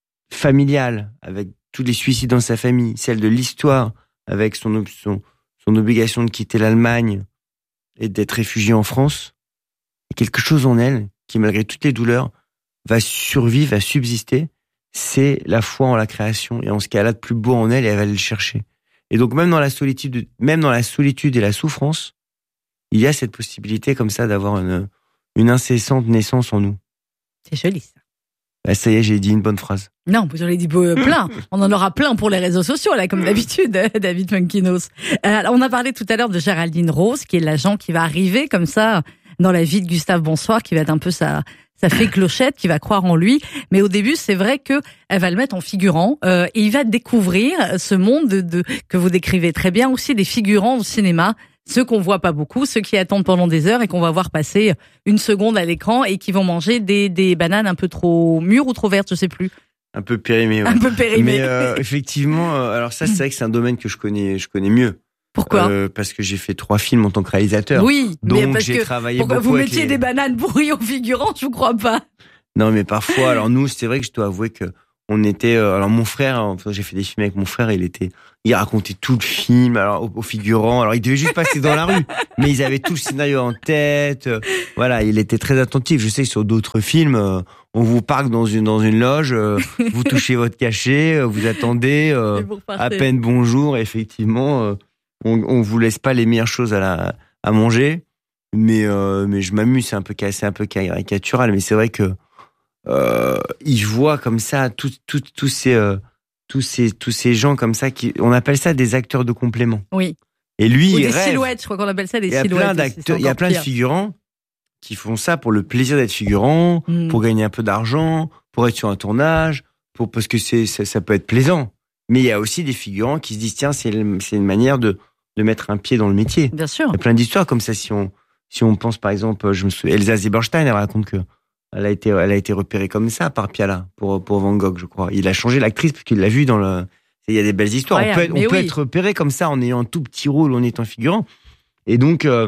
familiale, avec tous les suicides dans sa famille, celle de l'histoire, avec son, son, son obligation de quitter l'Allemagne et d'être réfugiée en France, il y a quelque chose en elle qui, malgré toutes les douleurs, va survivre, va subsister. C'est la foi en la création et en ce qu'elle a de plus beau en elle, et elle va aller le chercher. Et donc, même dans la solitude, même dans la solitude et la souffrance, il y a cette possibilité comme ça d'avoir une, une incessante naissance en nous. C'est joli, ça. Bah, ça y est, j'ai dit une bonne phrase. Non, vous en avez dit plein. On en aura plein pour les réseaux sociaux, là, comme d'habitude, David Funkinos. Euh, on a parlé tout à l'heure de Géraldine Rose, qui est l'agent qui va arriver comme ça dans la vie de Gustave Bonsoir, qui va être un peu sa, sa fée clochette, qui va croire en lui. Mais au début, c'est vrai que elle va le mettre en figurant, euh, et il va découvrir ce monde de, de, que vous décrivez très bien, aussi des figurants au cinéma. Ceux qu'on voit pas beaucoup, ceux qui attendent pendant des heures et qu'on va voir passer une seconde à l'écran et qui vont manger des, des bananes un peu trop mûres ou trop vertes, je sais plus. Un peu périmées. Ouais. Un peu périmées. Mais euh, effectivement, euh, alors ça, c'est vrai que c'est un domaine que je connais, je connais mieux. Pourquoi euh, Parce que j'ai fait trois films en tant que réalisateur. Oui, donc mais parce j'ai que travaillé pourquoi beaucoup vous avec mettiez les... des bananes pourries en figurant, je vous crois pas. Non, mais parfois, alors nous, c'est vrai que je dois avouer que on était, euh, alors mon frère, enfin, j'ai fait des films avec mon frère, il était, il racontait tout le film, alors aux, aux figurants, alors il devait juste passer dans la rue, mais ils avaient tout le scénario en tête, euh, voilà, il était très attentif. Je sais que sur d'autres films, euh, on vous parque dans une dans une loge, euh, vous touchez votre cachet, euh, vous attendez, euh, à peine bonjour, effectivement, euh, on, on vous laisse pas les meilleures choses à la à manger, mais euh, mais je m'amuse, c'est un peu c'est un peu caricatural, mais c'est vrai que Euh, il voit comme ça tous tous tous ces euh, tous ces tous ces gens comme ça qui on appelle ça des acteurs de complément. Oui. Et lui, Ou il des rêve. silhouettes, je crois qu'on appelle ça des il y a silhouettes. Plein d'acteurs, il y a plein pire. de figurants qui font ça pour le plaisir d'être figurant, mmh. pour gagner un peu d'argent, pour être sur un tournage, pour parce que c'est ça, ça peut être plaisant. Mais il y a aussi des figurants qui se disent tiens, c'est c'est une manière de de mettre un pied dans le métier. Bien sûr. Il y a plein d'histoires comme ça. Si on si on pense par exemple, je me souviens, Elsa Zieberstein, elle raconte que Elle a été, elle a été repérée comme ça par Piala pour pour Van Gogh, je crois. Il a changé l'actrice parce qu'il l'a vue dans le. Il y a des belles histoires. Ouais, on peut, être, on peut oui. être repéré comme ça en ayant un tout petit rôle, en étant figurant. Et donc euh,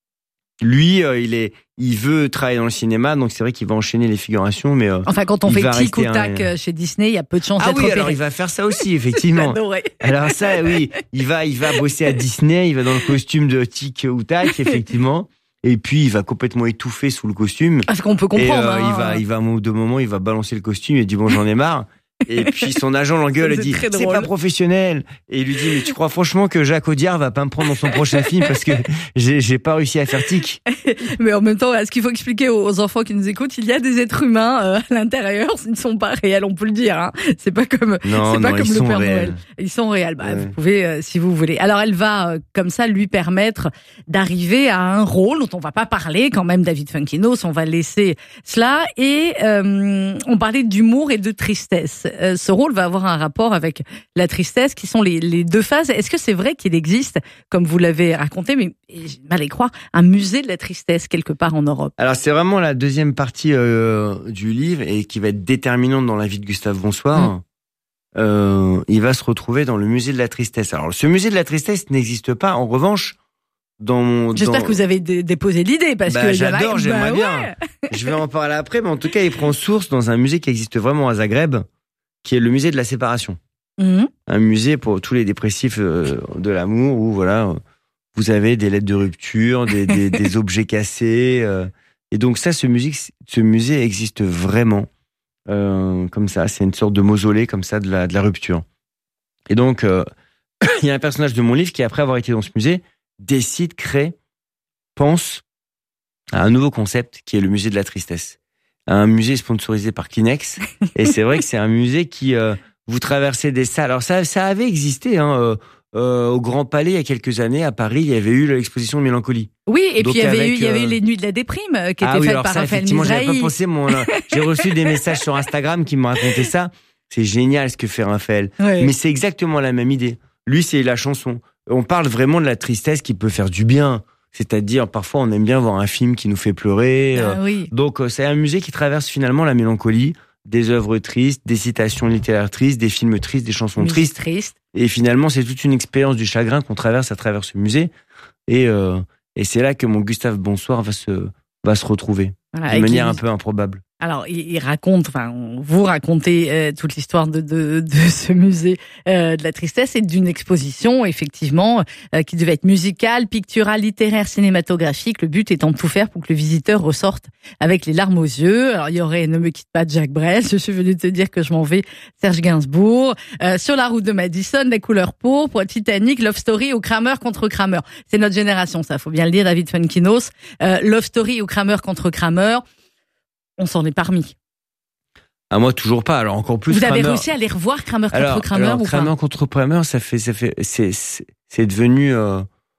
lui, euh, il est, il veut travailler dans le cinéma, donc c'est vrai qu'il va enchaîner les figurations, mais. Euh, enfin, quand on fait tic ou tac un... chez Disney, il y a peu de chances ah d'être oui, repéré. alors il va faire ça aussi, effectivement. Alors ça, oui, il va, il va bosser à Disney, il va dans le costume de tic ou tac, effectivement. Et puis il va complètement étouffer sous le costume. Parce qu'on peut comprendre. Et, euh, hein. il va, il va, au deux moments, il va balancer le costume et dit bon, j'en ai marre. Et puis son agent l'engueule et dit c'est pas professionnel. Et il lui dit mais tu crois franchement que Jacques Audiard va pas me prendre dans son prochain film parce que j'ai, j'ai pas réussi à faire tic. Mais en même temps, ce qu'il faut expliquer aux enfants qui nous écoutent, il y a des êtres humains euh, à l'intérieur, ils ne sont pas réels, on peut le dire. Hein. C'est pas comme, non, c'est pas non, comme ils le sont Père réels. Noël. Ils sont réels. Bah, ouais. Vous pouvez, euh, si vous voulez. Alors elle va euh, comme ça lui permettre d'arriver à un rôle dont on va pas parler quand même, David Funkinos. On va laisser cela et euh, on parlait d'humour et de tristesse. Euh, ce rôle va avoir un rapport avec la tristesse, qui sont les, les deux phases. Est-ce que c'est vrai qu'il existe, comme vous l'avez raconté, mais j'ai mal à y croire, un musée de la tristesse quelque part en Europe? Alors c'est vraiment la deuxième partie euh, du livre et qui va être déterminante dans la vie de Gustave Bonsoir. Mmh. Euh, il va se retrouver dans le musée de la tristesse. Alors ce musée de la tristesse n'existe pas. En revanche, dans mon... J'espère dans... que vous avez d- déposé l'idée, parce bah, que... J'adore, bah, j'aimerais ouais. bien. Je vais en parler après, mais en tout cas, il prend source dans un musée qui existe vraiment à Zagreb, qui est le musée de la séparation. Mmh. Un musée pour tous les dépressifs euh, de l'amour, où voilà, vous avez des lettres de rupture, des, des, des objets cassés. Euh, et donc ça, ce, musique, ce musée existe vraiment euh, comme ça. C'est une sorte de mausolée comme ça de la, de la rupture. Et donc, euh, il y a un personnage de mon livre qui, après avoir été dans ce musée, décide, crée, pense à un nouveau concept qui est le musée de la tristesse. Un musée sponsorisé par Kleenex. Et c'est vrai que c'est un musée qui... Euh, vous traversez des salles. Alors ça, ça avait existé hein, euh, euh, au Grand Palais il y a quelques années à Paris. Il y avait eu l'exposition de Mélancolie. Oui, et donc puis il y avait avec, eu, il y avait euh... eu les Nuits de la déprime qui étaient ah oui, faites alors par ça, Raphaël effectivement, Mizrahi. j'avais pas pensé. Mon, j'ai reçu des messages sur Instagram qui me racontaient ça. C'est génial ce que fait Raphaël. Oui. Mais c'est exactement la même idée. Lui, c'est la chanson. On parle vraiment de la tristesse qui peut faire du bien. C'est-à-dire, parfois, on aime bien voir un film qui nous fait pleurer. Ah, euh, oui. Donc, euh, c'est un musée qui traverse finalement la mélancolie. Des œuvres tristes, des citations littéraires tristes, des films tristes, des chansons Musique tristes. Triste. Et finalement, c'est toute une expérience du chagrin qu'on traverse à travers ce musée. Et, euh, et c'est là que mon Gustave Bonsoir va se, va se retrouver. Voilà, de manière un peu improbable. Alors, il, il raconte, enfin, vous racontez euh, toute l'histoire de, de, de ce musée euh, de la tristesse et d'une exposition, effectivement, euh, qui devait être musicale, picturale, littéraire, cinématographique. Le but étant de tout faire pour que le visiteur ressorte avec les larmes aux yeux. Alors, il y aurait Ne me quitte pas de Jacques Brel. Je suis venu te dire que je m'en vais, Serge Gainsbourg. Euh, sur la route de Madison, Les couleurs pourpres, Titanic, Love Story ou Kramer contre Kramer. C'est notre génération, ça, faut bien le dire, David Funkinos. Euh, Love Story ou Kramer contre Kramer. On s'en est parmi. Ah, moi, toujours pas. Alors, encore plus. Vous Kramer... avez réussi à les revoir, Kramer contre alors, Kramer alors, ou Kramer pas? contre Kramer, ça fait, ça fait, c'est, c'est, c'est devenu, euh,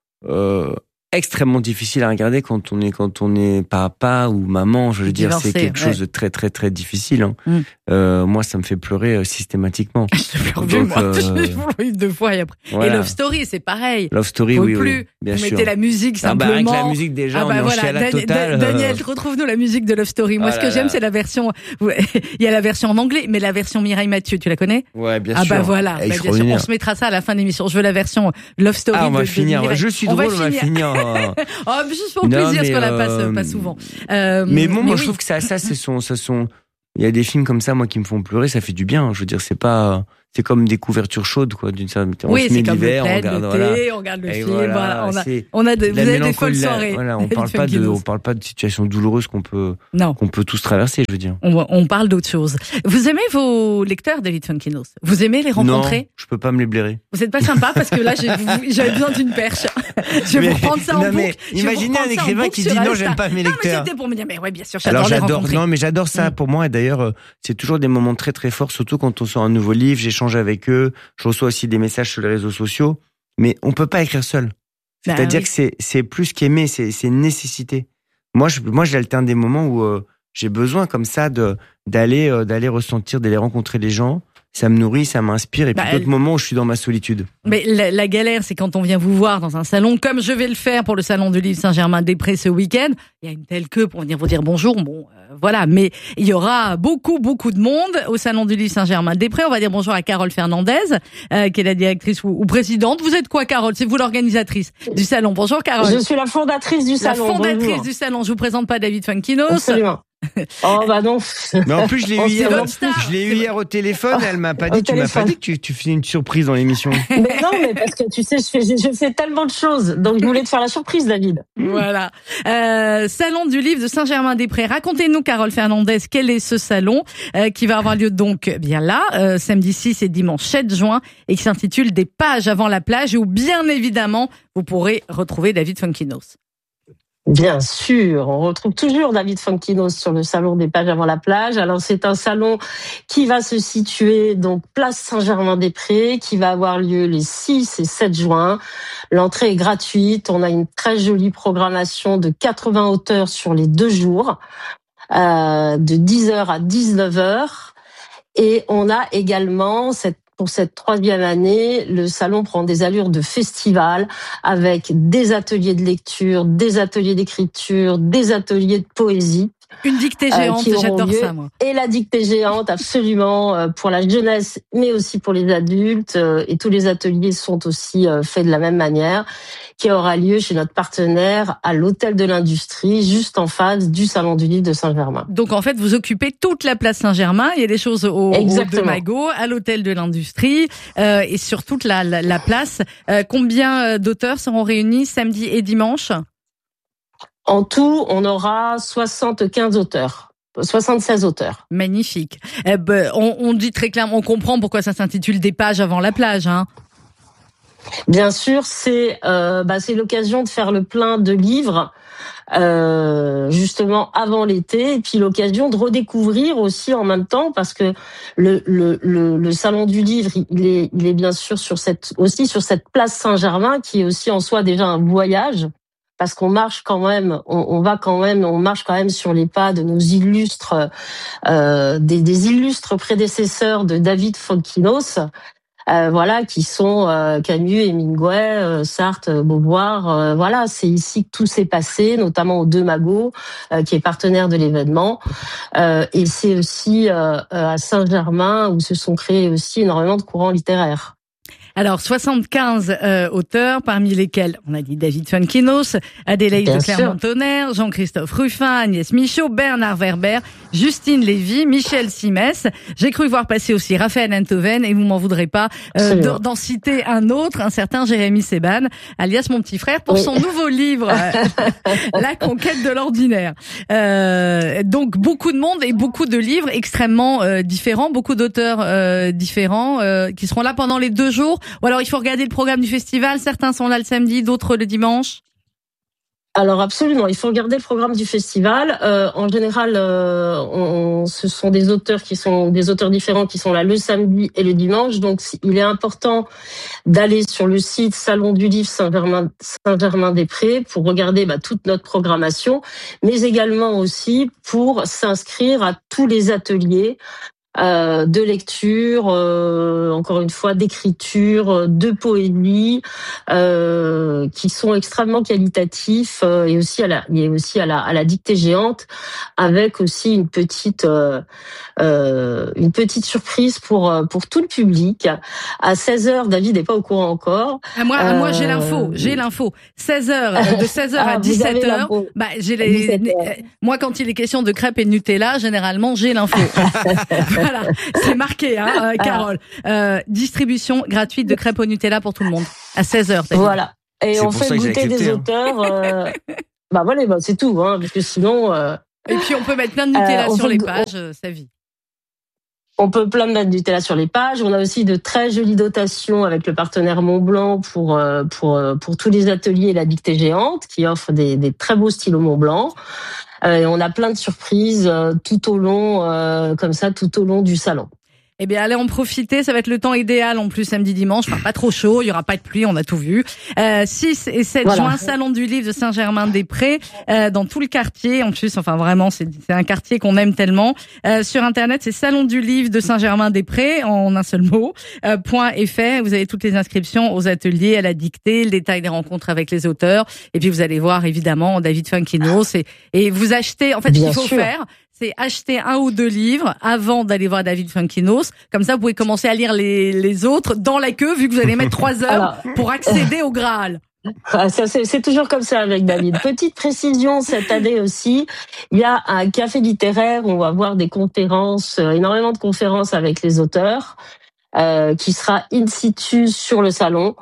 euh, extrêmement difficile à regarder quand on est quand on est papa ou maman. Je veux dire, Divorcé, c'est quelque ouais. chose de très très très difficile. Hein. Mm. Euh, moi, ça me fait pleurer euh, systématiquement. Je pleure plus, moi. euh... Je pleure deux fois et après. Voilà. Et Love Story, c'est pareil. Love Story, Faut oui, plus. oui, bien Vous sûr. mettez la musique simplement. Ah bah, avec la musique déjà, ah bah on est voilà. en chiala Dan- totale. Dan- Daniel, retrouve-nous la musique de Love Story. Moi, Ah ce là que j'aime, là. c'est la version. Il y a la version en anglais, mais la version Mireille Mathieu, tu la connais? Ouais, bien ah sûr. Ah bah voilà. Bah, bien sûr. On se mettra ça à la fin de l'émission. Je veux la version Love Story. Ah, on va de, finir. de Je suis on drôle, va on va finir. Oh, juste pour non, plaisir, parce qu'on la euh... passe pas souvent. Euh, mais bon, mais moi, oui. je trouve que ça, ça, c'est son, ça, son, il y a des films comme ça, moi, qui me font pleurer, ça fait du bien. Je veux dire, c'est pas, c'est comme des couvertures chaudes, quoi, d'une certaine manière. Oui, on se met c'est comme l'hiver, le plaid, on regarde, le voilà. thé, on regarde le Et film, voilà, voilà. On a, c'est on a de, vous la avez des folles mélancolie, la- soirées. Voilà, on parle pas de, on parle pas de situations douloureuses qu'on peut, Non. qu'on peut tous traverser, je veux dire. On, on parle d'autre chose. Vous aimez vos lecteurs, David Funkinos? Vous aimez les rencontrer? Non, je peux pas me les blairer. Vous êtes pas sympa parce que là, j'ai- j'avais besoin d'une perche. Je vais Mais- vous reprendre ça en non, mais boucle. Je vais vous imaginez reprendre un ça en écrivain boucle qui sur dit non, Insta. j'aime pas mes Non, lecteurs. mais c'était pour me dire, mais ouais, bien sûr, j'adore Alors les j'adore, rencontrer. non mais j'adore ça Mm. pour moi et d'ailleurs euh, c'est toujours des moments très très forts, surtout quand on sort un nouveau livre, j'échange avec eux, je reçois aussi des messages sur les réseaux sociaux, mais on peut pas écrire seul. Bah C'est-à-dire oui. que c'est c'est plus qu'aimer, c'est c'est une nécessité. Moi je moi j'alterne des moments où euh, j'ai besoin comme ça de d'aller euh, d'aller ressentir, d'aller rencontrer les gens. Ça me nourrit, ça m'inspire. Et puis Bah, d'autres moments où je suis dans ma solitude. Mais la, la galère, c'est quand on vient vous voir dans un salon, comme je vais le faire pour le salon du livre Saint-Germain-des-Prés ce week-end. Il y a une telle queue pour venir vous dire bonjour. Bon, euh, voilà. Mais il y aura beaucoup, beaucoup de monde au salon du livre Saint-Germain-des-Prés. On va dire bonjour à Carole Fernandez, euh, qui est la directrice ou, ou présidente. Vous êtes quoi, Carole? C'est vous l'organisatrice du salon. Bonjour, Carole. Je suis la fondatrice du La salon. fondatrice Bonjour. du salon. Je vous présente pas David Funkinos. Absolument. Oh bah non. Mais en plus, je l'ai eu Oh, hier, c'est en votre star. je l'ai eu hier au téléphone. Elle m'a pas dit, Au tu m'as pas téléphone. dit que tu, tu faisais une surprise dans l'émission. Mais non, mais parce que tu sais, je fais, je fais tellement de choses. Donc je voulais te faire la surprise, David. Voilà. Euh, salon du livre de Saint-Germain-des-Prés. Racontez-nous, Carole Fernandez, quel est ce salon euh, qui va avoir lieu donc bien là, euh, samedi six et dimanche sept juin, et qui s'intitule Des pages avant la plage, où bien évidemment vous pourrez retrouver David Funkinos. Bien sûr, on retrouve toujours David Funkinos sur le salon des pages avant la plage. Alors c'est un salon qui va se situer donc place Saint-Germain-des-Prés, qui va avoir lieu les six et sept juin. L'entrée est gratuite. On a une très jolie programmation de quatre-vingts auteurs sur les deux jours, euh, de dix heures à dix-neuf heures. Et on a également cette Pour cette troisième année, le salon prend des allures de festival avec des ateliers de lecture, des ateliers d'écriture, des ateliers de poésie. Une dictée Euh, géante, qui auront j'adore lieu. ça, moi. Et la dictée géante, absolument, euh, pour la jeunesse, mais aussi pour les adultes. Euh, Et tous les ateliers sont aussi euh, faits de la même manière, qui aura lieu chez notre partenaire à l'Hôtel de l'Industrie, juste en face du Salon du Livre de Saint-Germain. Donc en fait, vous occupez toute la place Saint-Germain. Il y a des choses au, au Exactement. de Magot, à l'Hôtel de l'Industrie euh, et sur toute la, la, la place. Euh, combien d'auteurs seront réunis samedi et dimanche? En tout, on aura soixante-quinze auteurs. soixante-seize auteurs. Magnifique. Eh ben, on, on dit très clairement, on comprend pourquoi ça s'intitule Des pages avant la plage. Hein. Bien sûr, c'est euh, bah, c'est l'occasion de faire le plein de livres euh, justement avant l'été, et puis l'occasion de redécouvrir aussi en même temps, parce que le le le, le salon du livre, il est il est bien sûr sur cette aussi sur cette place Saint-Germain qui est aussi en soi déjà un voyage. Parce qu'on marche quand même, on, on va quand même, on marche quand même sur les pas de nos illustres, euh, des, des illustres prédécesseurs de David Funkinos, euh, voilà, qui sont euh, Camus, Hemingway, euh, Sartre, Beauvoir. Euh, voilà, c'est ici que tout s'est passé, notamment au Deux Magots, euh, qui est partenaire de l'événement. Euh, et c'est aussi euh, à Saint-Germain où se sont créés aussi énormément de courants littéraires. Alors, soixante-quinze euh, auteurs, parmi lesquels, on a dit David Funkinos, Adélaïde Bien de Clermont-Tonnerre, Jean-Christophe Ruffin, Agnès Michaud, Bernard Werber, Justine Lévy, Michel Simès. J'ai cru voir passer aussi Raphaël Enthoven, et vous m'en voudrez pas euh, Absolument. d'en citer un autre, un certain Jérémy Seban, alias mon petit frère, pour Oui. son nouveau livre, euh, La conquête de l'ordinaire. Euh, donc, beaucoup de monde et beaucoup de livres extrêmement euh, différents, beaucoup d'auteurs euh, différents euh, qui seront là pendant les deux jours. Ou alors il faut regarder le programme du festival, certains sont là le samedi, d'autres le dimanche. Alors absolument, il faut regarder le programme du festival. Euh, en général, euh, on, ce sont des auteurs qui sont des auteurs différents qui sont là le samedi et le dimanche. Donc il est important d'aller sur le site Salon du Livre Saint-Germain, Saint-Germain-des-Prés pour regarder bah, toute notre programmation, mais également aussi pour s'inscrire à tous les ateliers euh, de lecture, euh, encore une fois, d'écriture, de poésie, euh, qui sont extrêmement qualitatifs, euh, et aussi à la, et aussi à la, à la dictée géante, avec aussi une petite, euh, euh, une petite surprise pour pour tout le public. À seize heures, David n'est pas au courant encore. Ah, moi, euh, moi j'ai l'info, j'ai l'info. seize heures, de seize heures ah, à dix-sept heures. Bah, j'ai les, moi, quand il est question de crêpes et de Nutella, généralement, j'ai l'info. Voilà, c'est marqué, hein, euh, Carole. Euh, distribution gratuite de crêpes au Nutella pour tout le monde à seize heures. Voilà. Et c'est on fait goûter des hein. auteurs. Euh... bah voilà, bah, c'est tout, hein, parce que sinon. Euh... Et puis on peut mettre plein de Nutella euh, sur les pages, on... ça vit. On peut plein de mettre du Nutella sur les pages. On a aussi de très jolies dotations avec le partenaire Montblanc pour pour pour tous les ateliers et la dictée géante qui offre des, des très beaux stylos Montblanc. Euh, et on a plein de surprises euh, tout au long, euh, comme ça, tout au long du salon. Eh bien, allez en profiter. Ça va être le temps idéal en plus samedi, dimanche. Enfin, pas trop chaud. Il y aura pas de pluie. On a tout vu. Euh, six et sept voilà. juin, salon du livre de Saint-Germain-des-Prés, euh, dans tout le quartier. En plus, enfin vraiment, c'est, c'est un quartier qu'on aime tellement. Euh, sur Internet, c'est salon du livre de Saint-Germain-des-Prés en un seul mot. Euh, point .fr. Vous avez toutes les inscriptions aux ateliers, à la dictée, le détail des rencontres avec les auteurs. Et puis vous allez voir évidemment David Funkinos et, et vous achetez. En fait, Bien ce qu'il faut sûr. faire, c'est acheter un ou deux livres avant d'aller voir David Funkinos. Comme ça, vous pouvez commencer à lire les, les autres dans la queue, vu que vous allez mettre trois heures Alors, pour accéder au Graal. Ça, c'est, c'est toujours comme ça avec David. Petite précision, cette année aussi, il y a un café littéraire où on va voir des conférences, énormément de conférences avec les auteurs, euh, qui sera in situ sur le salon.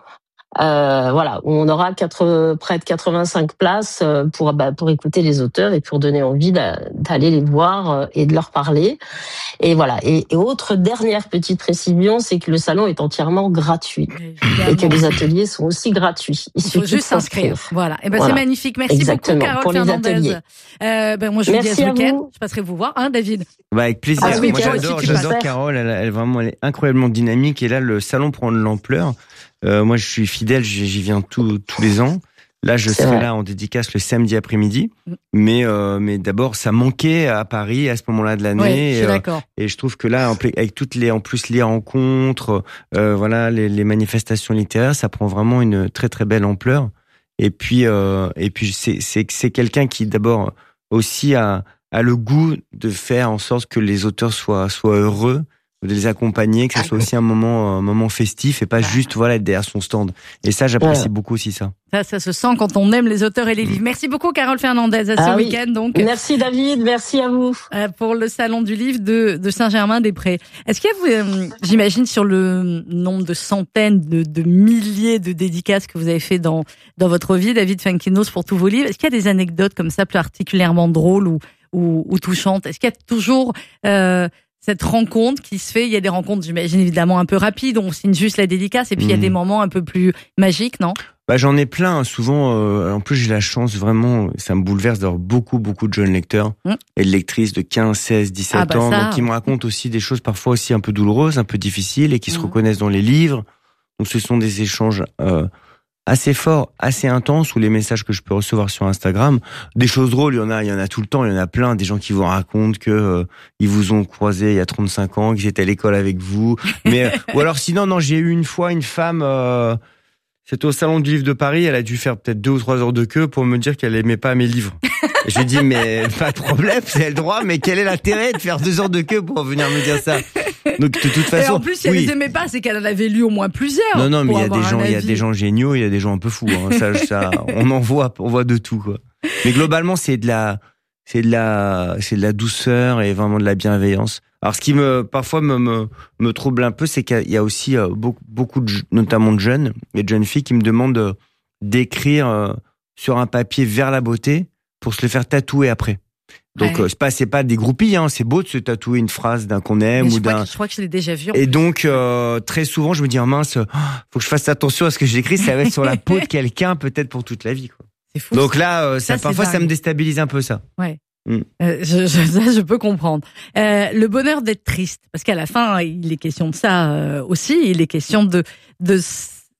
Euh, voilà, où on aura quatre, près de quatre-vingt-cinq places pour bah, pour écouter les auteurs et pour donner envie d'aller les voir et de leur parler. Et voilà. Et, et autre dernière petite précision, c'est que le salon est entièrement gratuit Évidemment. Et que les ateliers sont aussi gratuits. Il, Il faut juste s'inscrire. Voilà. Et ben voilà. C'est magnifique. Merci Exactement. beaucoup, Carole pour Fernandez. Euh, ben moi je vous Merci dis à ce week-end. vous. Je passerai vous voir, hein, David. Bah avec plaisir. Ah, oui, moi j'adore, j'adore Carole. Elle, elle vraiment, elle est incroyablement dynamique. Et là, le salon prend de l'ampleur. Euh, moi, je suis fidèle, j'y viens tout, tous les ans. Là, je C'est serai vrai. là en dédicace le samedi après-midi. Mais, euh, mais d'abord, ça manquait à Paris à ce moment-là de l'année. Ouais, je suis et, d'accord. Euh, et je trouve que là, avec toutes les, en plus les rencontres, euh, voilà, les, les manifestations littéraires, ça prend vraiment une très très belle ampleur. Et puis, euh, et puis, c'est, c'est, c'est quelqu'un qui d'abord aussi a, a le goût de faire en sorte que les auteurs soient, soient heureux, de les accompagner, que ce soit aussi un moment, un moment festif et pas juste voilà être derrière son stand. Et ça, j'apprécie ouais. beaucoup aussi ça. Ça, ça se sent quand on aime les auteurs et les livres. Merci beaucoup, Carole Fernandez, à ce ah week-end oui. donc. Merci David, merci à vous euh, pour le salon du livre de, de Saint-Germain-des-Prés. Est-ce qu'il y a, euh, j'imagine, sur le nombre de centaines, de, de milliers de dédicaces que vous avez fait dans dans votre vie, David Funkinos, pour tous vos livres, est-ce qu'il y a des anecdotes comme ça particulièrement drôles ou ou, ou touchantes? Est-ce qu'il y a toujours euh, cette rencontre qui se fait? Il y a des rencontres, j'imagine, évidemment un peu rapides, on signe juste la dédicace, et puis mmh. il y a des moments un peu plus magiques, non? Bah, j'en ai plein, souvent, euh, en plus j'ai la chance vraiment, ça me bouleverse d'avoir beaucoup, beaucoup de jeunes lecteurs mmh. et de lectrices de quinze, seize, dix-sept ah bah ans, ça... donc qui me racontent aussi des choses parfois aussi un peu douloureuses, un peu difficiles, et qui mmh. se reconnaissent dans les livres. Donc ce sont des échanges euh, assez forts, assez intenses, ou les messages que je peux recevoir sur Instagram. Des choses drôles, il y en a, il y en a tout le temps, il y en a plein, des gens qui vous racontent que euh, ils vous ont croisé il y a trente-cinq ans, qu'ils étaient à l'école avec vous. Mais euh, ou alors sinon, non, j'ai eu une fois une femme, euh, c'était au Salon du Livre de Paris, elle a dû faire peut-être deux ou trois heures de queue pour me dire qu'elle aimait pas mes livres. Et je lui ai dit, mais pas de problème, c'est le droit, mais quel est l'intérêt de faire deux heures de queue pour venir me dire ça? Donc de toute façon. Et en plus, si elle oui. les aimait pas, c'est qu'elle en avait lu au moins plusieurs. Non, non, mais il y a des gens, il y a des gens géniaux, il y a des gens un peu fous. Hein. Ça, ça, on en voit, on voit de tout, quoi. Mais globalement, c'est de la, c'est de la, c'est de la douceur et vraiment de la bienveillance. Alors, ce qui me, parfois me, me, me trouble un peu, c'est qu'il y a aussi beaucoup, beaucoup de, notamment de jeunes et de jeunes filles qui me demandent d'écrire sur un papier vers la beauté pour se le faire tatouer après. Donc ouais. euh, c'est pas c'est pas des groupies, hein, c'est beau de se tatouer une phrase d'un qu'on aime mais ou d'un. Que, je crois que je l'ai déjà vu. Et donc euh, très souvent je me dis oh, mince, oh, faut que je fasse attention à ce que j'écris, ça va être sur la peau de quelqu'un peut-être pour toute la vie, quoi. C'est fou. Donc ça. là, euh, ça, ça parfois ça me déstabilise un peu ça. Ouais. Mm. Euh, je, je, ça, je peux comprendre. Euh, le bonheur d'être triste, parce qu'à la fin il est question de ça euh, aussi, il est question de de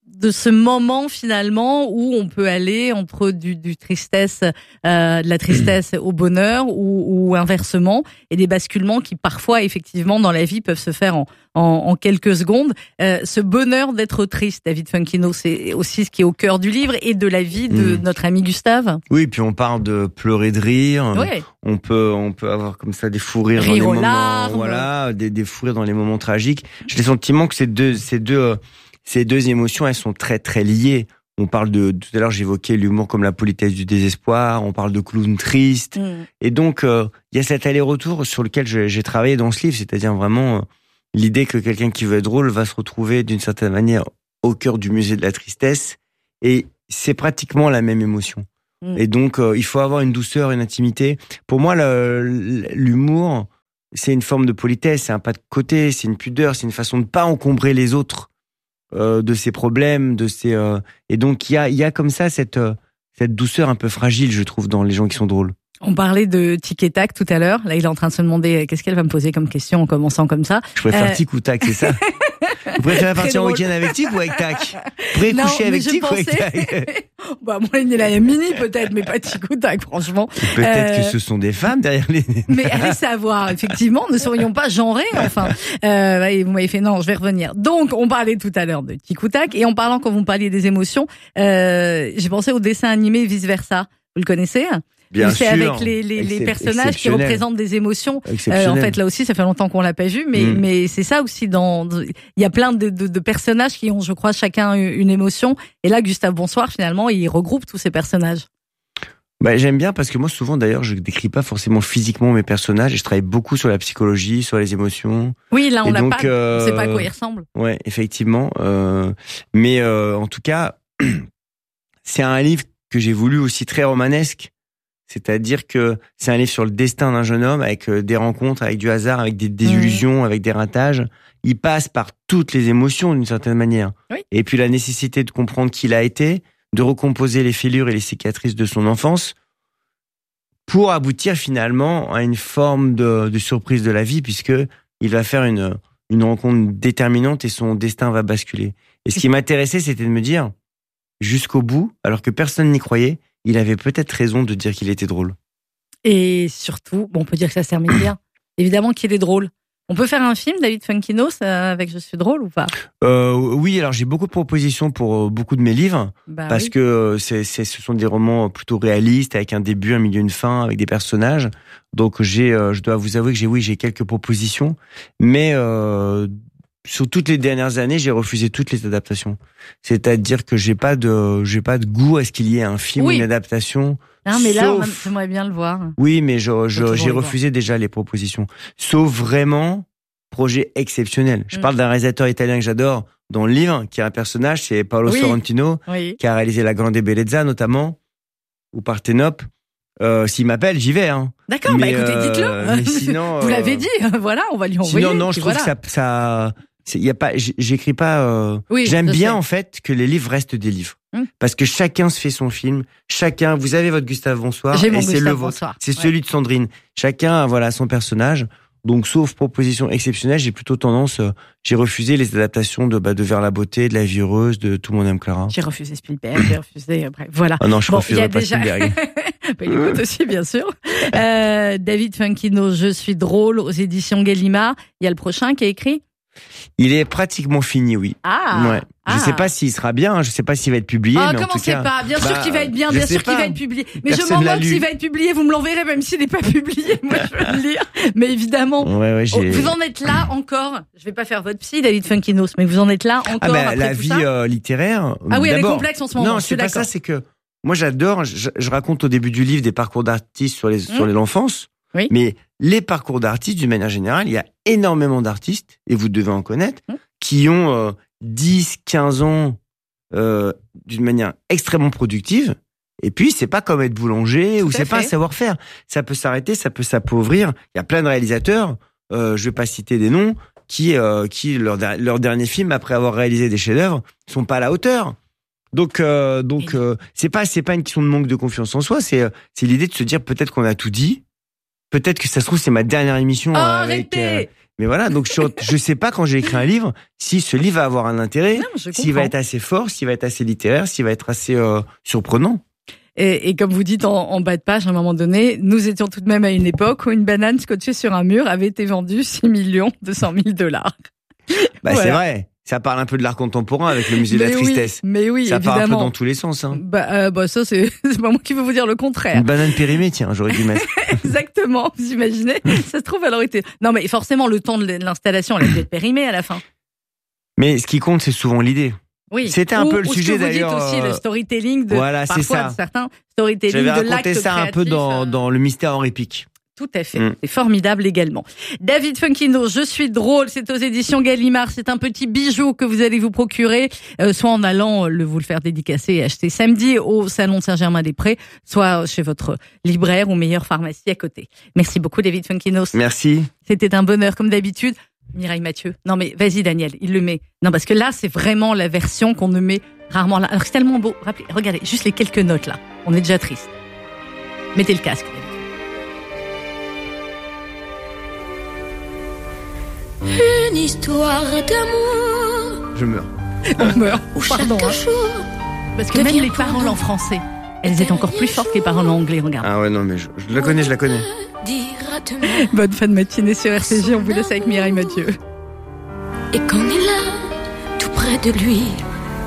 de ce moment finalement où on peut aller entre du, du tristesse, euh, de la tristesse au bonheur ou, ou inversement, et des basculements qui parfois effectivement dans la vie peuvent se faire en, en, en quelques secondes. Euh, ce bonheur d'être triste, David Funkino, c'est aussi ce qui est au cœur du livre et de la vie de mmh. notre ami Gustave. Oui, puis on parle de pleurer de rire. Ouais. On peut, on peut avoir comme ça des fous rires Rire dans les aux moments, larmes. voilà, des, des fous rires dans les moments tragiques. J'ai le sentiment que ces deux, ces deux euh, Ces deux émotions, elles sont très très liées. On parle de, tout à l'heure j'évoquais l'humour comme la politesse du désespoir, on parle de clown triste. Mmh. Et donc, il euh, y a cet aller-retour sur lequel je, j'ai travaillé dans ce livre, c'est-à-dire vraiment euh, l'idée que quelqu'un qui veut être drôle va se retrouver d'une certaine manière au cœur du musée de la tristesse. Et c'est pratiquement la même émotion. Mmh. Et donc, euh, il faut avoir une douceur, une intimité. Pour moi, le, l'humour, c'est une forme de politesse, c'est un pas de côté, c'est une pudeur, c'est une façon de pas encombrer les autres Euh, de ses problèmes, de ses euh... et donc il y a il y a comme ça cette euh, cette douceur un peu fragile, je trouve, dans les gens qui sont drôles. On parlait de tic et tac tout à l'heure. Là, il est en train de se demander qu'est-ce qu'elle va me poser comme question en commençant comme ça. Je préfère euh... tic ou tac, c'est ça. Vous préférez partir en week-end avec tic ou avec tac? Vous préférez non, coucher avec tic pensais... ou avec tac? Bah, moi, il y a la mini peut-être, mais pas tic ou tac, franchement. Peut-être euh... que ce sont des femmes derrière les... Mais allez savoir, effectivement, ne serions pas genrés, enfin. Euh, vous m'avez fait, non, je vais revenir. Donc, on parlait tout à l'heure de tic ou tac, et en parlant, quand vous parliez des émotions, euh, j'ai pensé au dessin animé Vice Versa. Vous le connaissez? Bien c'est sûr. avec les, les, les personnages qui représentent des émotions. Euh, en fait, là aussi, ça fait longtemps qu'on l'a pas vu, mais, mmh. mais c'est ça aussi. Dans, il y a plein de, de, de personnages qui ont, je crois, chacun une émotion. Et là, Gustave Bonsoir, finalement, il regroupe tous ces personnages. Bah, j'aime bien parce que moi, souvent, d'ailleurs, je décris pas forcément physiquement mes personnages et je travaille beaucoup sur la psychologie, sur les émotions. Oui, là, on l'a pas, euh, on sait pas à quoi ils ressemblent. Ouais, effectivement. Euh, mais euh, en tout cas, c'est un livre que j'ai voulu aussi très romanesque. C'est-à-dire que c'est un livre sur le destin d'un jeune homme avec des rencontres, avec du hasard, avec des désillusions, mmh. avec des ratages. Il passe par toutes les émotions d'une certaine manière. Oui. Et puis la nécessité de comprendre qui il a été, de recomposer les fêlures et les cicatrices de son enfance pour aboutir finalement à une forme de, de surprise de la vie, puisque il va faire une, une rencontre déterminante et son destin va basculer. Et ce qui m'intéressait, c'était de me dire, jusqu'au bout, alors que personne n'y croyait, il avait peut-être raison de dire qu'il était drôle. Et surtout, bon, on peut dire que ça se termine bien. Évidemment qu'il est drôle. On peut faire un film, David Funkino, avec Je suis drôle ou pas? euh, Oui, alors j'ai beaucoup de propositions pour beaucoup de mes livres, bah parce oui. que c'est, c'est, ce sont des romans plutôt réalistes, avec un début, un milieu, une fin, avec des personnages. Donc j'ai, je dois vous avouer que j'ai, oui, j'ai quelques propositions, mais euh, sur toutes les dernières années, j'ai refusé toutes les adaptations. C'est-à-dire que j'ai pas de, j'ai pas de goût à ce qu'il y ait un film oui. ou une adaptation. Non, mais là, sauf... j'aimerais bien le voir. Oui, mais je, je, j'ai refusé déjà les propositions. Sauf vraiment projet exceptionnel. Je mmh. parle d'un réalisateur italien que j'adore dans le livre, qui a un personnage, c'est Paolo oui. Sorrentino, oui. qui a réalisé La Grande Bellezza notamment, ou Parthénope. Euh, s'il m'appelle, j'y vais. Hein. D'accord, mais bah écoutez, euh, dites-le. Sinon, vous l'avez dit, voilà, on va lui envoyer. Sinon, non, je trouve voilà. que ça, ça, c'est, y a pas, j'écris pas. Euh, oui, j'aime bien sais. en fait que les livres restent des livres, hum. parce que chacun se fait son film. Chacun, vous avez votre Gustave Bonsoir, J'ai et mon c'est Gustave le vôtre. Bonsoir. C'est ouais. celui de Sandrine. Chacun, voilà, son personnage. Donc, sauf proposition exceptionnelle, j'ai plutôt tendance, euh, j'ai refusé les adaptations de, bah, de Vers la beauté, de La vie heureuse, de Tout le monde aime Clara. J'ai refusé Spielberg, j'ai refusé, bref, voilà. Ah non, je bon, refuserai pas déjà... Spielberg. bah, écoute aussi, bien sûr. Euh, David Funkino, Je suis drôle, aux éditions Gallimard. Il y a le prochain qui est écrit? Il est pratiquement fini, oui. Ah. Ouais. Je ah. sais pas s'il sera bien, je sais pas s'il va être publié. Ah, mais comment en tout c'est cas, pas? Bien bah, sûr qu'il va être bien, bien sûr qu'il va être publié. Mais Personne je m'en l'a moque lu. s'il va être publié, vous me l'enverrez même s'il n'est pas publié. Moi, je vais le lire. Mais évidemment. Ouais, ouais, j'ai... Vous en êtes là encore. Je vais pas faire votre psy, David Funkinos, mais vous en êtes là encore. Ah, bah, après la tout vie ça euh, littéraire. Ah oui, elle est d'abord. complexe en ce moment. Non, c'est pas ça, c'est que moi j'adore, je, je raconte au début du livre des parcours d'artistes sur les, mmh. sur l'enfance. Oui. Mais les parcours d'artistes, d'une manière générale, il y a énormément d'artistes, et vous devez en connaître, mmh. qui ont euh, dix, quinze ans euh, d'une manière extrêmement productive. Et puis, c'est pas comme être boulanger Tout ou c'est fait. pas un savoir-faire. Ça peut s'arrêter, ça peut s'appauvrir. Il y a plein de réalisateurs, euh, je vais pas citer des noms, qui, euh, qui leur, leur dernier film, après avoir réalisé des chefs-d'œuvre, sont pas à la hauteur. Donc, euh, donc, euh, c'est pas, c'est pas une question de manque de confiance en soi. C'est, c'est l'idée de se dire peut-être qu'on a tout dit. Peut-être que ça se trouve c'est ma dernière émission oh, avec. Arrêtez euh, Mais voilà, donc je, je sais pas quand j'ai écrit un livre si ce livre va avoir un intérêt, Non, s'il va être assez fort, s'il va être assez littéraire, s'il va être assez euh, surprenant. Et, et comme vous dites en, en bas de page, à un moment donné, nous étions tout de même à une époque où une banane scotchée sur un mur avait été vendue six millions deux cent mille dollars. Bah Voilà. c'est vrai. Ça parle un peu de l'art contemporain avec le musée de la Mais oui, tristesse. mais oui, ça évidemment. part un peu dans tous les sens. Hein. Bah, euh, bah ça c'est c'est pas moi qui veux vous dire le contraire. Une banane périmée, tiens, j'aurais dû mettre. Exactement, vous imaginez? Ça se trouve elle aurait été. Non mais forcément le temps de l'installation, elle a dû être périmée à la fin. Mais ce qui compte, c'est souvent l'idée. Oui. C'était un ou, peu le ou sujet ce que vous d'ailleurs. dites aussi euh, le storytelling de voilà, c'est parfois ça. de certains storytelling J'avais de l'acte raconté ça un peu créatif, dans euh, dans le mystère Henri Pic. Tout à fait. Mm. C'est formidable également. David Funkino, Je suis drôle, c'est aux éditions Gallimard. C'est un petit bijou que vous allez vous procurer, euh, soit en allant le vous le faire dédicacer et acheter samedi au Salon de Saint-Germain-des-Prés, soit chez votre libraire ou meilleure pharmacie à côté. Merci beaucoup David Funkinos. Merci. C'était un bonheur comme d'habitude. Mireille Mathieu. Non mais vas-y Daniel, il le met. Non parce que là c'est vraiment la version qu'on ne met rarement là. Alors c'est tellement beau. Rappelez, regardez, juste les quelques notes là. On est déjà triste. Mettez le casque. Une histoire d'amour Je meurs. On meurt. où chaque Pardon. hein. jour Parce que même devient les paroles pendant en français, elles étaient encore plus fortes que les paroles en anglais. Regarde. Ah ouais, non, mais je, je la connais, je la connais. dira demain. Bonne fin de matinée sur R C J. On vous laisse avec Mireille Mathieu. Et qu'on est là, tout près de lui,